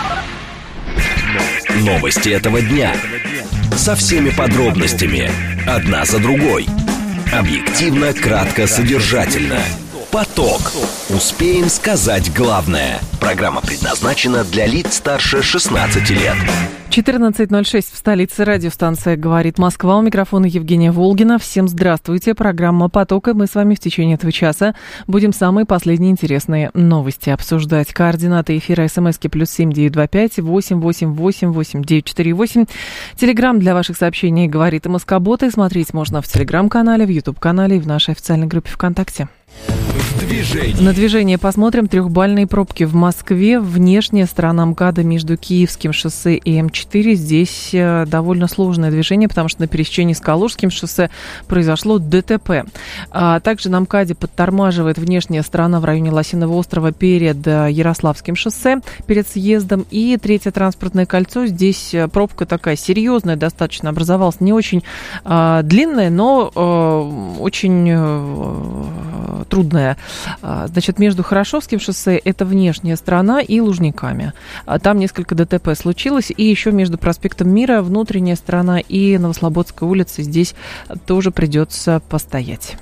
Новости этого дня. Со всеми подробностями. Одна за другой. Объективно, кратко, содержательно. Поток. Успеем сказать главное. Программа предназначена для лиц старше шестнадцати лет. четырнадцать ноль шесть в столице. Радиостанция «Говорит Москва». У микрофона Евгения Волгина. Всем здравствуйте. Программа «Поток». И мы с вами в течение этого часа будем самые последние интересные новости обсуждать. Координаты эфира смски плюс семь девять два пять восемь восемь восемь восемь девять четыре восемь. Телеграм для ваших сообщений «Говорит Москобот». И смотреть можно в телеграм-канале, в ютуб-канале и в нашей официальной группе ВКонтакте. Движение. На движение посмотрим. Трехбальные пробки в Москве. Внешняя сторона МКАДа между Киевским шоссе и эм четыре. Здесь довольно сложное движение, потому что на пересечении с Калужским шоссе произошло ДТП. А также на МКАДе подтормаживает внешняя сторона в районе Лосиного острова перед Ярославским шоссе, перед съездом. И третье транспортное кольцо. Здесь пробка такая серьезная, достаточно образовалась. Не очень а, длинная, но а, очень а, трудная. Значит, между Хорошевским шоссе, это внешняя сторона, и Лужниками. Там несколько ДТП случилось. И еще между проспектом Мира, внутренняя сторона, и Новослободской улицей здесь тоже придется постоять.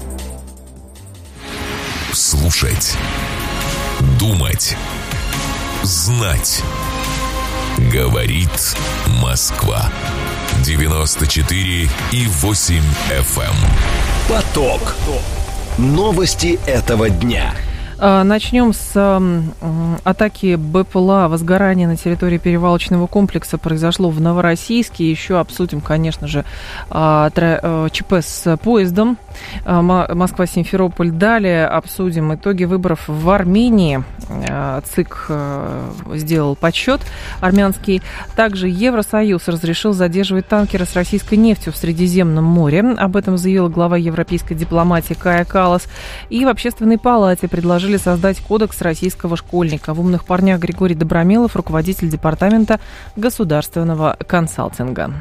Слушать. Думать. Знать. Говорит Москва. девяносто четыре и восемь эф эм. Поток. Новости этого дня. Начнем с э, атаки БПЛА. Возгорание на территории перевалочного комплекса произошло в Новороссийске. Еще обсудим, конечно же, э, э, ЧП с поездом э, Москва-Симферополь. Далее обсудим итоги выборов в Армении. Э, ЦИК э, сделал подсчет армянский. Также Евросоюз разрешил задерживать танкеры с российской нефтью в Средиземном море. Об этом заявила глава европейской дипломатии Кая Каллас. И в Общественной палате предложили создать кодекс российского школьника. В «Умных парнях» Григорий Добромелов, руководитель департамента государственного консалтинга.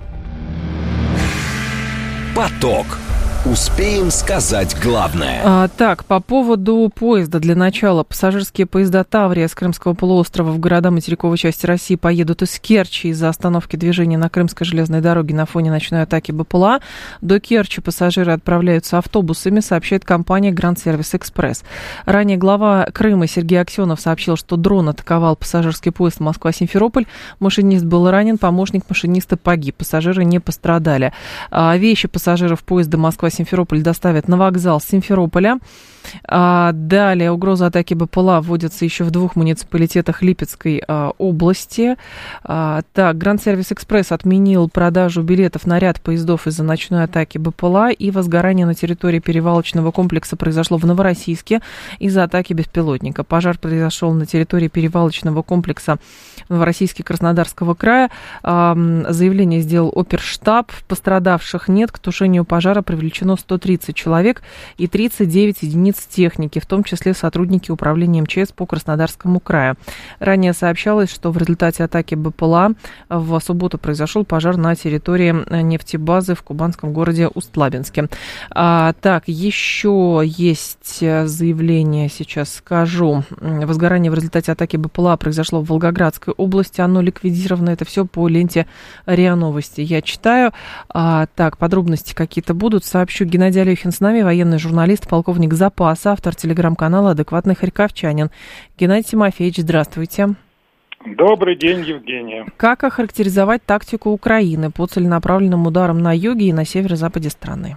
Поток. Успеем сказать главное. А, так, по поводу поезда. Для начала, пассажирские поезда «Таврия» с Крымского полуострова в города материковой части России поедут из Керчи из-за остановки движения на Крымской железной дороге на фоне ночной атаки БПЛА. До Керчи пассажиры отправляются автобусами, сообщает компания Grand Service Express. Ранее глава Крыма Сергей Аксенов сообщил, что дрон атаковал пассажирский поезд Москва-Симферополь. Машинист был ранен, помощник машиниста погиб. Пассажиры не пострадали. А, вещи пассажиров поезда Москва Симферополь доставят на вокзал Симферополя. А далее угроза атаки БПЛА вводится еще в двух муниципалитетах Липецкой а, области. А, так, Grand Service Express отменил продажу билетов на ряд поездов из-за ночной атаки БПЛА, и возгорание на территории перевалочного комплекса произошло в Новороссийске из-за атаки беспилотника. Пожар произошел на территории перевалочного комплекса в Новороссийске Краснодарского края. А, заявление сделал оперштаб. Пострадавших нет. К тушению пожара привлечено сто тридцать человек и тридцать девять единиц техники, в том числе сотрудники управления МЧС по Краснодарскому краю. Ранее сообщалось, что в результате атаки БПЛА в субботу произошел пожар на территории нефтебазы в кубанском городе Усть-Лабинске. А, так, еще есть заявление, сейчас скажу. Возгорание в результате атаки БПЛА произошло в Волгоградской области. Оно ликвидировано. Это все по ленте РИА Новости. Я читаю. А, так, подробности какие-то будут. Сообщу. Геннадий Алехин с нами, военный журналист, полковник запаса, автор телеграм-канала «Адекватный харьковчанин». Геннадий Тимофеевич, здравствуйте. Добрый день, Евгения. Как охарактеризовать тактику Украины по целенаправленным ударам на юге и на северо-западе страны?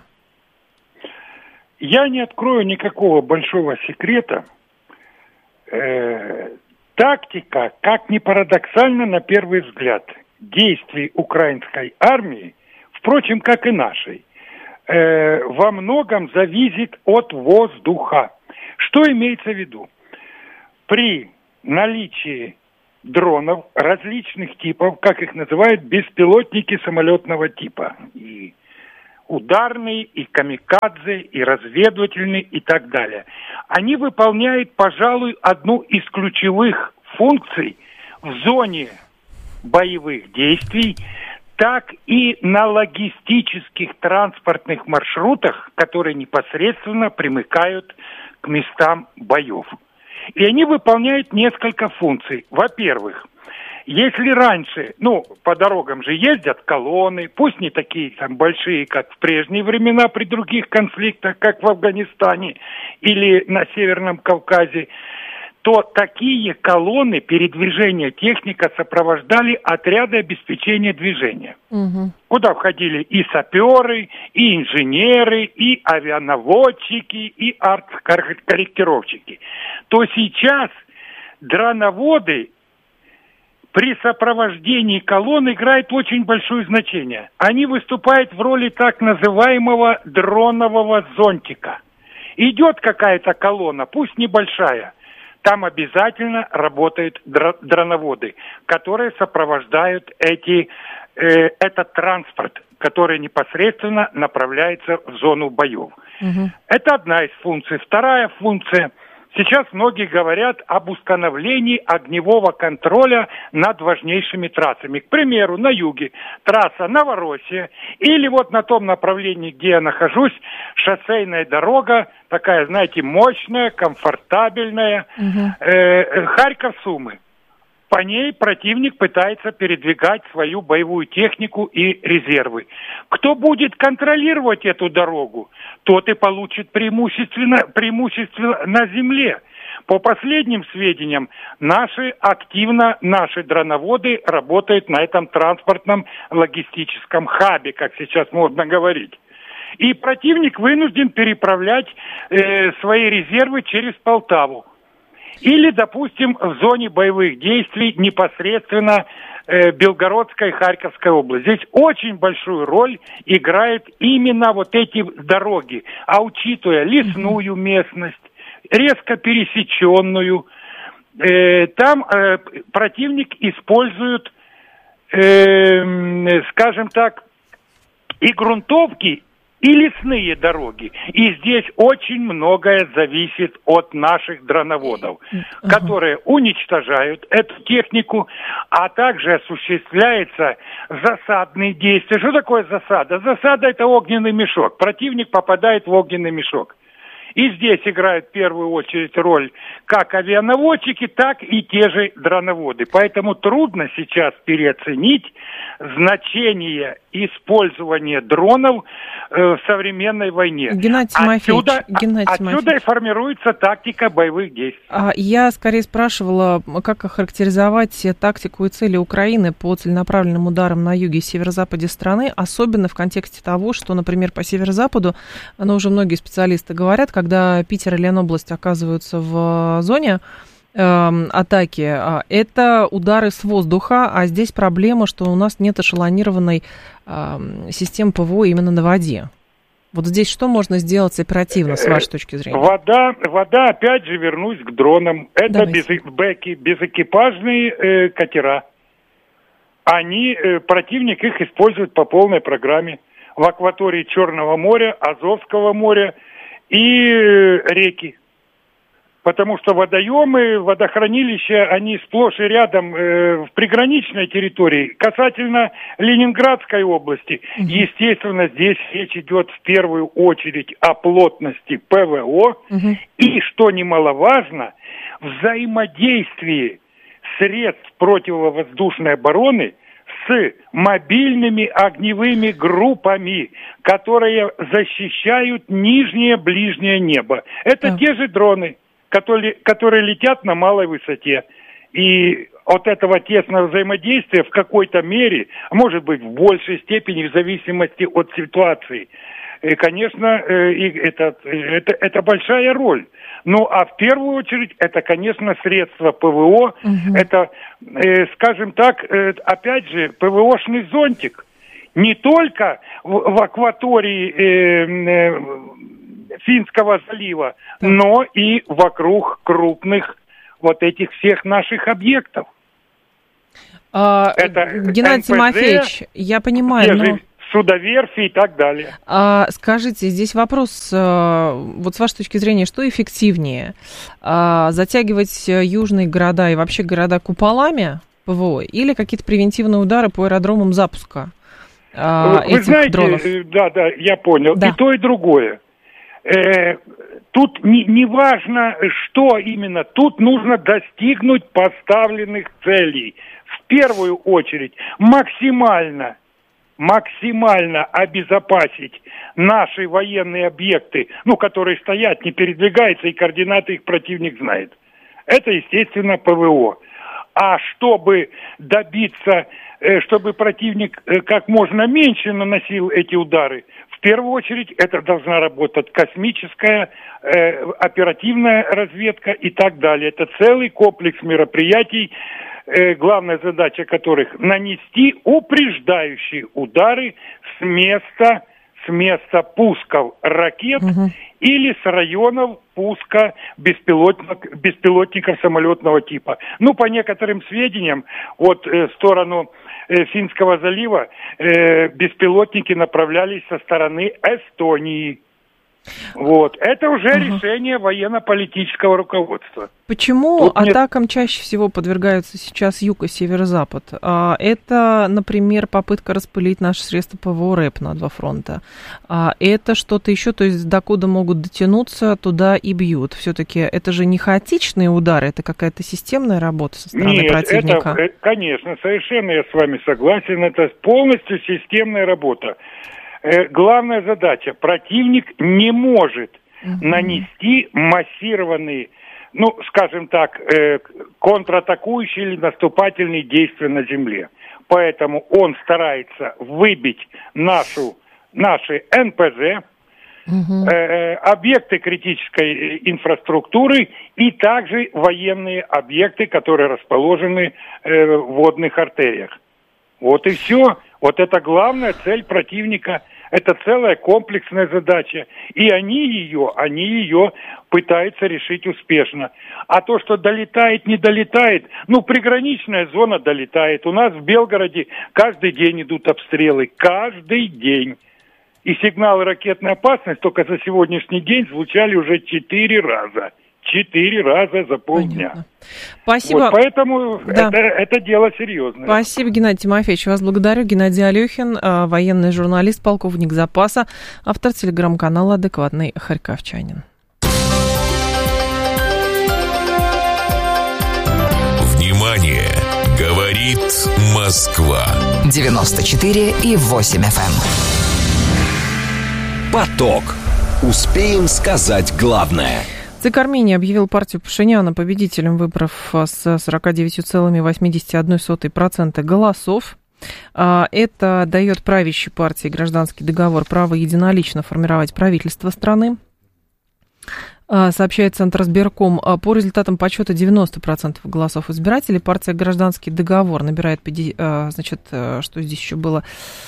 Я не открою никакого большого секрета. Тактика, как ни парадоксально на первый взгляд, действий украинской армии, впрочем, как и нашей, э, во многом зависит от воздуха. Что имеется в виду? При наличии дронов различных типов, как их называют, беспилотники самолетного типа, и ударные, и камикадзе, и разведывательные, и так далее. Они выполняют, пожалуй, одну из ключевых функций в зоне боевых действий, так и на логистических транспортных маршрутах, которые непосредственно примыкают к местам боев. И они выполняют несколько функций. Во-первых, если раньше, ну, по дорогам же ездят колонны, пусть не такие там большие, как в прежние времена при других конфликтах, как в Афганистане или на Северном Кавказе, то такие колонны передвижения техника сопровождали отряды обеспечения движения. Угу. Куда входили и саперы, и инженеры, и авианаводчики, и арт-корректировщики. То сейчас дроноводы при сопровождении колонн играют очень большое значение. Они выступают в роли так называемого дронового зонтика. Идет какая-то колонна, пусть небольшая, там обязательно работают дро- дроноводы, которые сопровождают эти, э, этот транспорт, который непосредственно направляется в зону боев. Угу. Это одна из функций. Вторая функция. Сейчас многие говорят об установлении огневого контроля над важнейшими трассами. К примеру, на юге трасса Новороссия или вот на том направлении, где я нахожусь, шоссейная дорога, такая, знаете, мощная, комфортабельная, угу. э, Харьков-Сумы. По ней противник пытается передвигать свою боевую технику и резервы. Кто будет контролировать эту дорогу, тот и получит преимущественно, преимущество на земле. По последним сведениям, наши активно, наши дроноводы работают на этом транспортном логистическом хабе, как сейчас модно говорить. И противник вынужден переправлять э, свои резервы через Полтаву. Или, допустим, в зоне боевых действий непосредственно э, Белгородская и Харьковская область. Здесь очень большую роль играют именно вот эти дороги. А учитывая лесную местность, резко пересеченную, э, там э, противник использует, э, скажем так, и грунтовки, и лесные дороги. И здесь очень многое зависит от наших дроноводов, uh-huh. которые уничтожают эту технику, а также осуществляются засадные действия. Что такое засада? Засада – это огненный мешок. Противник попадает в огненный мешок. И здесь играют в первую очередь роль как авианаводчики, так и те же дроноводы. Поэтому трудно сейчас переоценить значение использования дронов э, в современной войне. Геннадий Тимофеевич, отсюда, Геннадий отсюда Тимофеевич. и формируется тактика боевых действий. Я скорее спрашивала, как охарактеризовать тактику и цели Украины по целенаправленным ударам на юге и северо-западе страны, особенно в контексте того, что, например, по северо-западу, но уже многие специалисты говорят, когда Питер и Ленобласть оказываются в зоне э, атаки, это удары с воздуха, а здесь проблема, что у нас нет эшелонированной э, системы ПВО именно на воде. Вот здесь что можно сделать оперативно, с вашей точки зрения? Вода, вода опять же, вернусь к дронам. Это без, бэки, безэкипажные э, катера. Они, э, противник их использует по полной программе. В акватории Черного моря, Азовского моря и э, реки. Потому что водоемы, водохранилища, они сплошь и рядом э, в приграничной территории. Касательно Ленинградской области, mm-hmm. естественно, здесь речь идет в первую очередь о плотности ПВО. Mm-hmm. И, что немаловажно, взаимодействии средств противовоздушной обороны с мобильными огневыми группами, которые защищают нижнее ближнее небо. Это yeah. те же дроны, которые, которые летят на малой высоте. И от этого тесного взаимодействия в какой-то мере, а может быть в большей степени, в зависимости от ситуации, И, конечно, это, это, это большая роль. Ну, а в первую очередь, это, конечно, средства ПВО. Угу. Это, скажем так, опять же, ПВОшный зонтик. Не только в, в акватории э, э, Финского залива, да. но и вокруг крупных вот этих всех наших объектов. А, это Геннадий эн пэ зэ, Тимофеевич, я понимаю, но... судоверфи и так далее. А, скажите, здесь вопрос, вот с вашей точки зрения, что эффективнее? А, затягивать южные города и вообще города куполами ПВО или какие-то превентивные удары по аэродромам запуска а, Вы этих знаете, дронов? Да, да, я понял. Да. И то, и другое. Э, тут не, не важно, что именно. Тут нужно достигнуть поставленных целей. В первую очередь максимально максимально обезопасить наши военные объекты, ну, которые стоят, не передвигаются, и координаты их противник знает. Это, естественно, ПВО. А чтобы добиться, чтобы противник как можно меньше наносил эти удары, в первую очередь это должна работать космическая, э, оперативная разведка и так далее. Это целый комплекс мероприятий, главная задача которых нанести упреждающие удары с места, с места пусков ракет угу. или с районов пуска беспилотников, беспилотников самолетного типа. Ну, по некоторым сведениям, вот э, в сторону э, Финского залива э, беспилотники направлялись со стороны Эстонии. Вот. Это уже uh-huh. решение военно-политического руководства. Почему Тут атакам нет... чаще всего подвергаются сейчас юг и северо-запад? Это, например, попытка распылить наши средства ПВО РЭП на два фронта. Это что-то еще, то есть докуда могут дотянуться, туда и бьют. Все-таки это же не хаотичные удары, это какая-то системная работа со стороны нет, противника. Это, конечно, совершенно я с вами согласен. Это полностью системная работа. Главная задача. Противник не может uh-huh. нанести массированные, ну, скажем так, э, контратакующие или наступательные действия на земле. Поэтому он старается выбить нашу, наши эн пэ зэ, uh-huh. э, объекты критической инфраструктуры и также военные объекты, которые расположены э, в водных артериях. Вот и все. Вот это главная цель противника. Это целая комплексная задача. И они ее, они ее пытаются решить успешно. А то, что долетает, не долетает, ну, приграничная зона долетает. У нас в Белгороде каждый день идут обстрелы. Каждый день. И сигналы ракетной опасности только за сегодняшний день звучали уже четыре раза. Четыре раза за полдня. Понятно. Спасибо. Вот, поэтому да. это, это дело серьезное. Спасибо, Геннадий Тимофеевич. Вас благодарю. Геннадий Алехин, военный журналист, полковник запаса, автор телеграм-канала «Адекватный харьковчанин». Внимание! Говорит Москва. девяносто четыре и восемь эф эм. Поток. Успеем сказать главное. ЦИК Армении объявил партию Пашиняна победителем выборов с сорок девять целых восемьдесят одна сотая процента голосов. Это дает правящей партии «Гражданский договор» право единолично формировать правительство страны. Сообщает Центризбирком. По результатам подсчета девяносто процентов голосов избирателей партия «Гражданский договор» набирает, значит, что здесь еще было...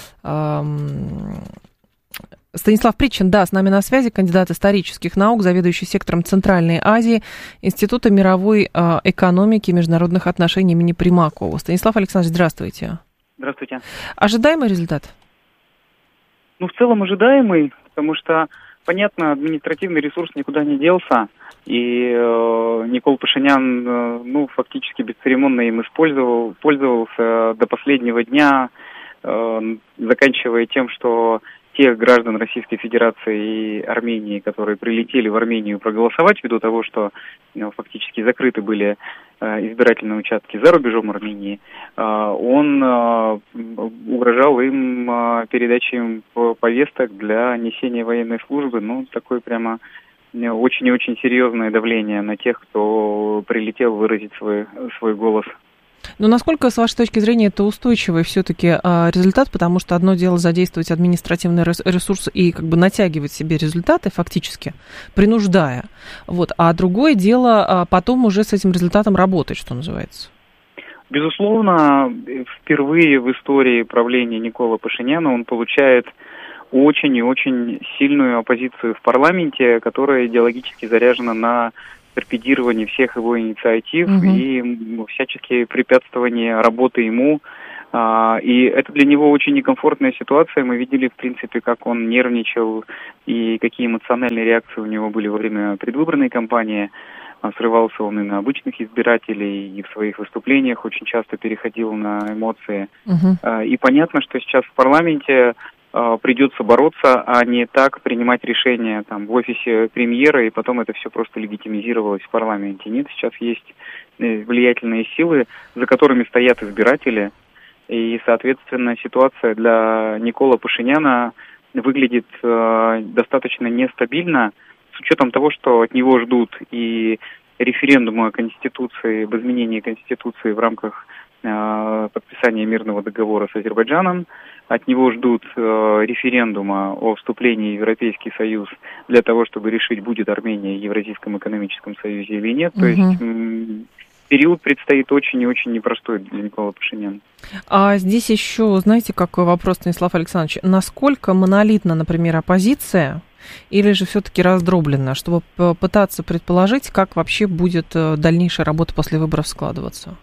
Станислав Причин, да, с нами на связи, кандидат исторических наук, заведующий сектором Центральной Азии Института мировой э, экономики и международных отношений имени Примакова. Станислав Александрович, здравствуйте. Здравствуйте. Ожидаемый результат? Ну, в целом ожидаемый, потому что, понятно, административный ресурс никуда не делся, и э, Никол Пашинян, э, ну, фактически бесцеремонно им использовал, пользовался до последнего дня, э, заканчивая тем, что тех граждан Российской Федерации и Армении, которые прилетели в Армению проголосовать, ввиду того, что ну, фактически закрыты были э, избирательные участки за рубежом Армении, э, он э, угрожал им э, передачей им повесток для несения военной службы. Ну, такое прямо очень и очень серьезное давление на тех, кто прилетел выразить свой, свой голос. Но насколько, с вашей точки зрения, это устойчивый все-таки а, результат, потому что одно дело задействовать административный ресурс и как бы натягивать себе результаты фактически, принуждая, вот, а другое дело а, потом уже с этим результатом работать, что называется. Безусловно, впервые в истории правления Никола Пашиняна он получает очень и очень сильную оппозицию в парламенте, которая идеологически заряжена на торпедирование всех его инициатив угу. и всяческие препятствования работы ему. И это для него очень некомфортная ситуация. Мы видели, в принципе, как он нервничал и какие эмоциональные реакции у него были во время предвыборной кампании. Срывался он и на обычных избирателей, и в своих выступлениях очень часто переходил на эмоции. Угу. И понятно, что сейчас в парламенте придется бороться, а не так принимать решения там, в офисе премьера, и потом это все просто легитимизировалось в парламенте. Нет, сейчас есть влиятельные силы, за которыми стоят избиратели, и, соответственно, ситуация для Никола Пашиняна выглядит э, достаточно нестабильно, с учетом того, что от него ждут и референдума о Конституции, об изменении Конституции в рамках э, подписания мирного договора с Азербайджаном. От него ждут э, референдума о вступлении в Европейский Союз для того, чтобы решить, будет Армения в Евразийском экономическом союзе или нет. Угу. То есть м- период предстоит очень и очень непростой для Никола Пашиняна. А здесь еще, знаете, какой вопрос, Станислав Александрович? Насколько монолитна, например, оппозиция, или же все-таки раздроблена, чтобы пытаться предположить, как вообще будет дальнейшая работа после выборов складываться?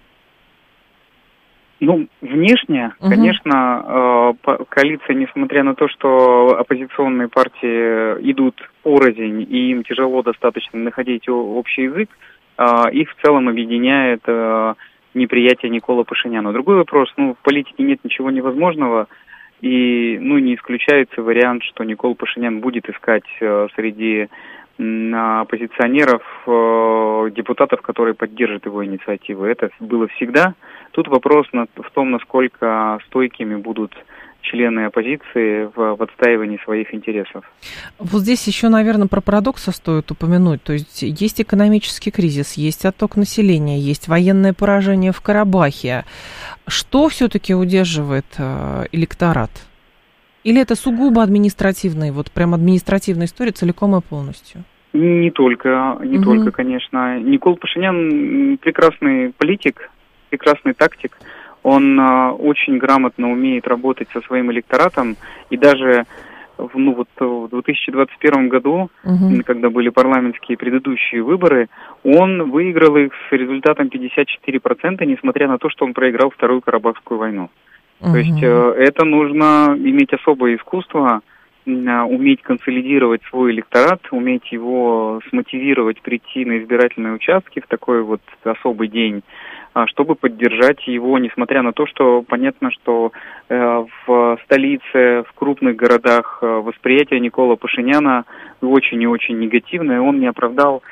Ну, внешне, угу. конечно, коалиция, несмотря на то, что оппозиционные партии идут порознь, и им тяжело достаточно находить общий язык, их в целом объединяет неприятие Никола Пашиняна. Другой вопрос, ну, в политике нет ничего невозможного, и, ну, не исключается вариант, что Никол Пашинян будет искать среди оппозиционеров депутатов, которые поддержат его инициативы. Это было всегда. Тут вопрос в том, насколько стойкими будут члены оппозиции в, в отстаивании своих интересов. Вот здесь еще, наверное, про парадоксы стоит упомянуть. То есть есть экономический кризис, есть отток населения, есть военное поражение в Карабахе. Что все-таки удерживает э, электорат? Или это сугубо административная, вот прям административная история целиком и полностью? Не только, не угу. только, конечно. Никол Пашинян прекрасный политик, прекрасный тактик. Он э, очень грамотно умеет работать со своим электоратом, и даже в, ну, вот, в две тысячи двадцать первом году, uh-huh. когда были парламентские предыдущие выборы, он выиграл их с результатом пятьдесят четыре процента, несмотря на то, что он проиграл Вторую Карабахскую войну. Uh-huh. То есть э, это нужно иметь особое искусство, э, уметь консолидировать свой электорат, уметь его смотивировать прийти на избирательные участки в такой вот особый день, чтобы поддержать его, несмотря на то, что понятно, что э, в столице, в крупных городах э, восприятие Никола Пашиняна очень и очень негативное. Он не оправдал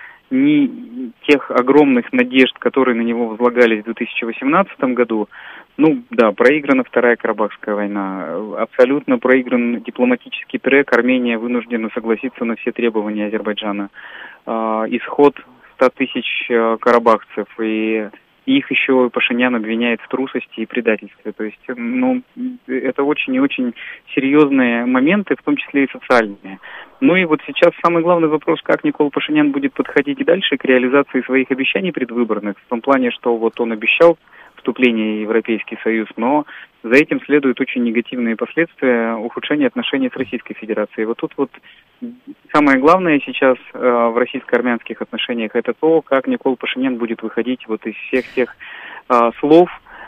ни тех огромных надежд, которые на него возлагались в две тысячи восемнадцатом году. Ну, да, проиграна Вторая Карабахская война, абсолютно проигран дипломатический трек, Армения вынуждена согласиться на все требования Азербайджана. Э, исход ста тысяч э, карабахцев, и их еще Пашинян обвиняет в трусости и предательстве. То есть, ну, это очень и очень серьезные моменты, в том числе и социальные. Ну и вот сейчас самый главный вопрос, как Никол Пашинян будет подходить и дальше к реализации своих обещаний предвыборных, в том плане, что вот он обещал вступление в Европейский Союз, но за этим следуют очень негативные последствия ухудшения отношений с Российской Федерацией. Вот тут вот самое главное сейчас э, в российско-армянских отношениях это то, как Никол Пашинян будет выходить вот из всех тех э, слов,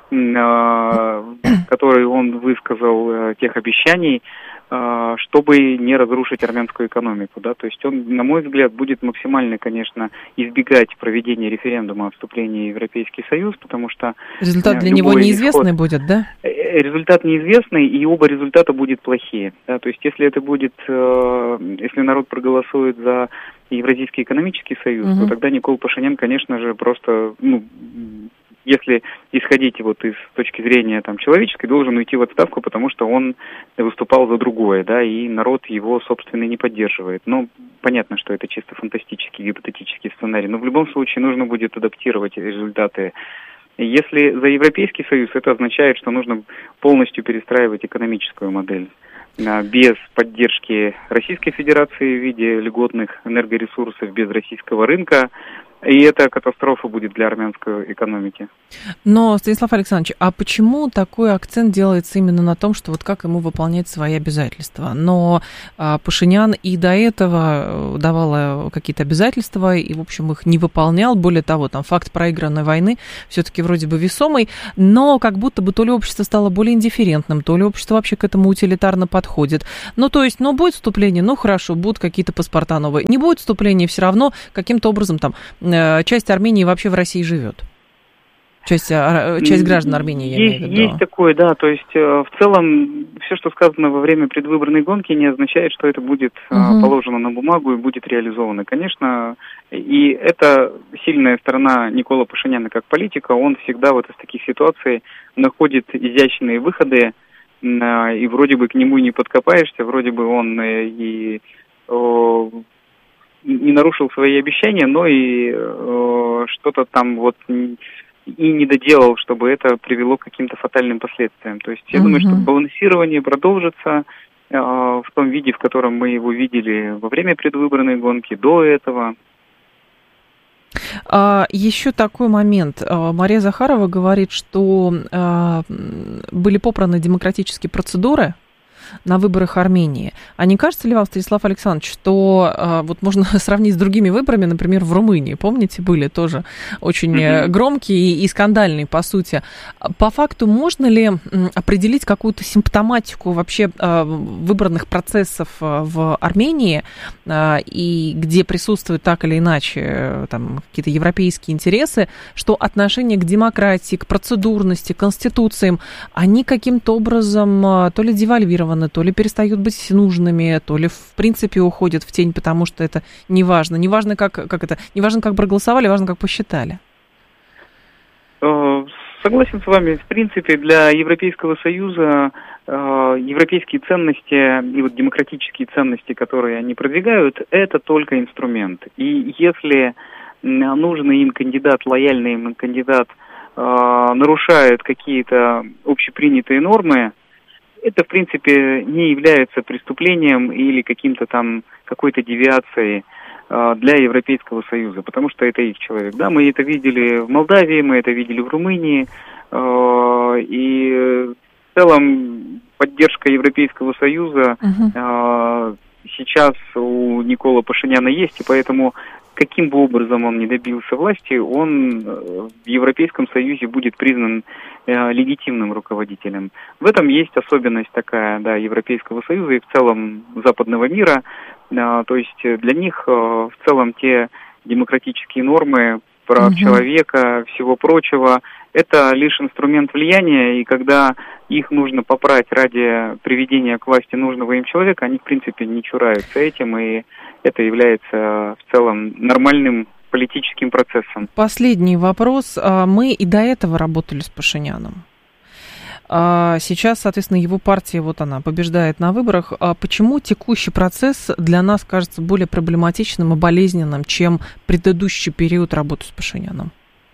э, которые он высказал, э, тех обещаний, э, чтобы не разрушить армянскую экономику. Да? То есть он, на мой взгляд, будет максимально, конечно, избегать проведения референдума о вступлении в Европейский Союз, потому что... Результат для него неизвестный исход, будет, да? Результат неизвестный, и оба результата будут плохие. Да? То есть если это будет, э, если народ проголосует за Евразийский экономический союз, угу. то тогда Никол Пашинян, конечно же, просто, ну, если исходить вот из точки зрения там, человеческой, должен уйти в отставку, потому что он выступал за другое, да, и народ его, собственно, не поддерживает. Ну, понятно, что это чисто фантастический, гипотетический сценарий, но в любом случае нужно будет адаптировать результаты Если за Европейский Союз, это означает, что нужно полностью перестраивать экономическую модель. Без поддержки Российской Федерации в виде льготных энергоресурсов, без российского рынка. И это катастрофа будет для армянской экономики. Но, Станислав Александрович, а почему такой акцент делается именно на том, что вот как ему выполнять свои обязательства? Но а, Пашинян и до этого давал какие-то обязательства, и, в общем, их не выполнял. Более того, там факт проигранной войны все-таки вроде бы весомый, но как будто бы то ли общество стало более индифферентным, то ли общество вообще к этому утилитарно подходит. Ну, то есть, ну, будет вступление, ну, хорошо, будут какие-то паспорта новые. Не будет вступления, все равно каким-то образом там часть Армении вообще в России живет. Часть, часть граждан Армении, я есть, имею в виду. Есть такое, да, то есть в целом все, что сказано во время предвыборной гонки, не означает, что это будет угу. положено на бумагу и будет реализовано. Конечно, и это сильная сторона Никола Пашиняна как политика, он всегда вот из таких ситуаций находит изящные выходы, и вроде бы к нему не подкопаешься, вроде бы он и... не нарушил свои обещания, но и э, что-то там вот и не доделал, чтобы это привело к каким-то фатальным последствиям. То есть я uh-huh. думаю, что балансирование продолжится э, в том виде, в котором мы его видели во время предвыборной гонки, до этого. А, еще такой момент. Мария Захарова говорит, что а, были попраны демократические процедуры на выборах Армении. А не кажется ли вам, Станислав Александрович, что а, вот можно сравнить с другими выборами, например, в Румынии, помните, были тоже очень mm-hmm. громкие и, и скандальные, по сути. По факту, можно ли определить какую-то симптоматику вообще а, выборных процессов в Армении, а, и где присутствуют так или иначе там, какие-то европейские интересы, что отношение к демократии, к процедурности, к конституциям, они каким-то образом а, то ли девальвированы, то ли перестают быть нужными, то ли в принципе уходят в тень, потому что это не важно. Не важно, как, как это, не важно, как проголосовали, важно, как посчитали. Согласен с вами. В принципе, для Европейского Союза европейские ценности и вот демократические ценности, которые они продвигают, это только инструмент. И если нужный им кандидат, лояльный им кандидат нарушает какие-то общепринятые нормы, это, в принципе, не является преступлением или каким-то там, какой-то девиацией э, для Европейского Союза, потому что это их человек. Да, мы это видели в Молдавии, мы это видели в Румынии, э, и в целом поддержка Европейского Союза э, сейчас у Никола Пашиняна есть, и поэтому каким бы образом он ни добился власти, он в Европейском Союзе будет признан э, легитимным руководителем. В этом есть особенность такая, да, Европейского Союза и в целом западного мира. Э, то есть для них э, в целом те демократические нормы, прав угу. человека, всего прочего, это лишь инструмент влияния, и когда их нужно попрать ради приведения к власти нужного им человека, они, в принципе, не чураются этим, и это является в целом нормальным политическим процессом. Последний вопрос. Мы и до этого работали с Пашиняном. Сейчас, соответственно, его партия, вот она, побеждает на выборах. Почему текущий процесс для нас кажется более проблематичным и болезненным, чем предыдущий период работы с Пашиняном?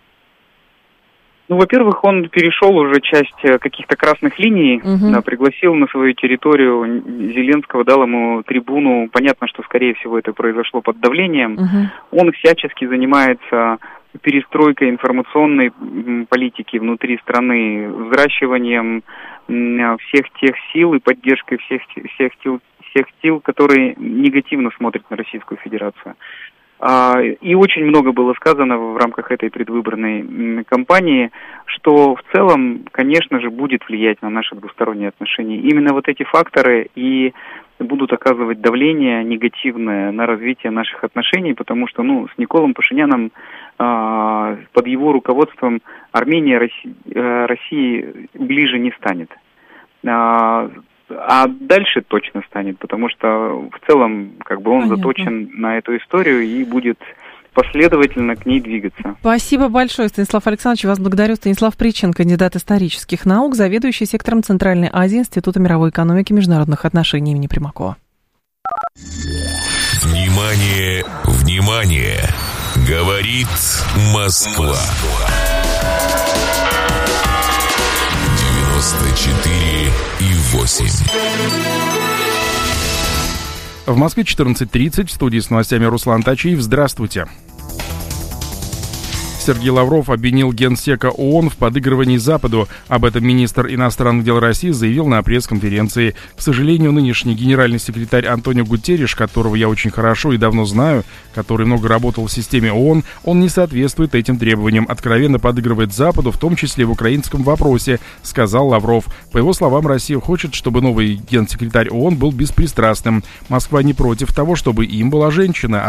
Ну, во-первых, он перешел уже часть каких-то красных линий, угу. да, пригласил на свою территорию Зеленского, дал ему трибуну. Понятно, что, скорее всего, это произошло под давлением. Угу. Он всячески занимается перестройкой информационной политики внутри страны, взращиванием всех тех сил и поддержкой всех, всех, сил, всех сил, которые негативно смотрят на Российскую Федерацию. И очень много было сказано в рамках этой предвыборной кампании, что в целом, конечно же, будет влиять на наши двусторонние отношения. Именно вот эти факторы и будут оказывать давление негативное на развитие наших отношений, потому что, ну, с Николом Пашиняном под его руководством Армения России, России ближе не станет. А дальше точно станет, потому что в целом как бы он Понятно. заточен на эту историю и будет последовательно к ней двигаться. Спасибо большое, Станислав Александрович. Вас благодарю. Станислав Причин, кандидат исторических наук, заведующий сектором Центральной Азии Института мировой экономики и международных отношений имени Примакова. Внимание, внимание! Говорит Москва. девяносто четыре и восемь. В Москве четырнадцать тридцать. В студии с новостями Руслан Тачиев. Здравствуйте. Сергей Лавров обвинил генсека ООН в подыгрывании Западу. Об этом министр иностранных дел России заявил на пресс-конференции. К сожалению, нынешний генеральный секретарь Антонио Гутерриш, которого я очень хорошо и давно знаю, который много работал в системе ООН, он не соответствует этим требованиям, откровенно подыгрывает Западу, в том числе в украинском вопросе, сказал Лавров. По его словам, Россия хочет, чтобы новый генсекретарь ООН был беспристрастным. Москва не против того, чтобы им была женщина,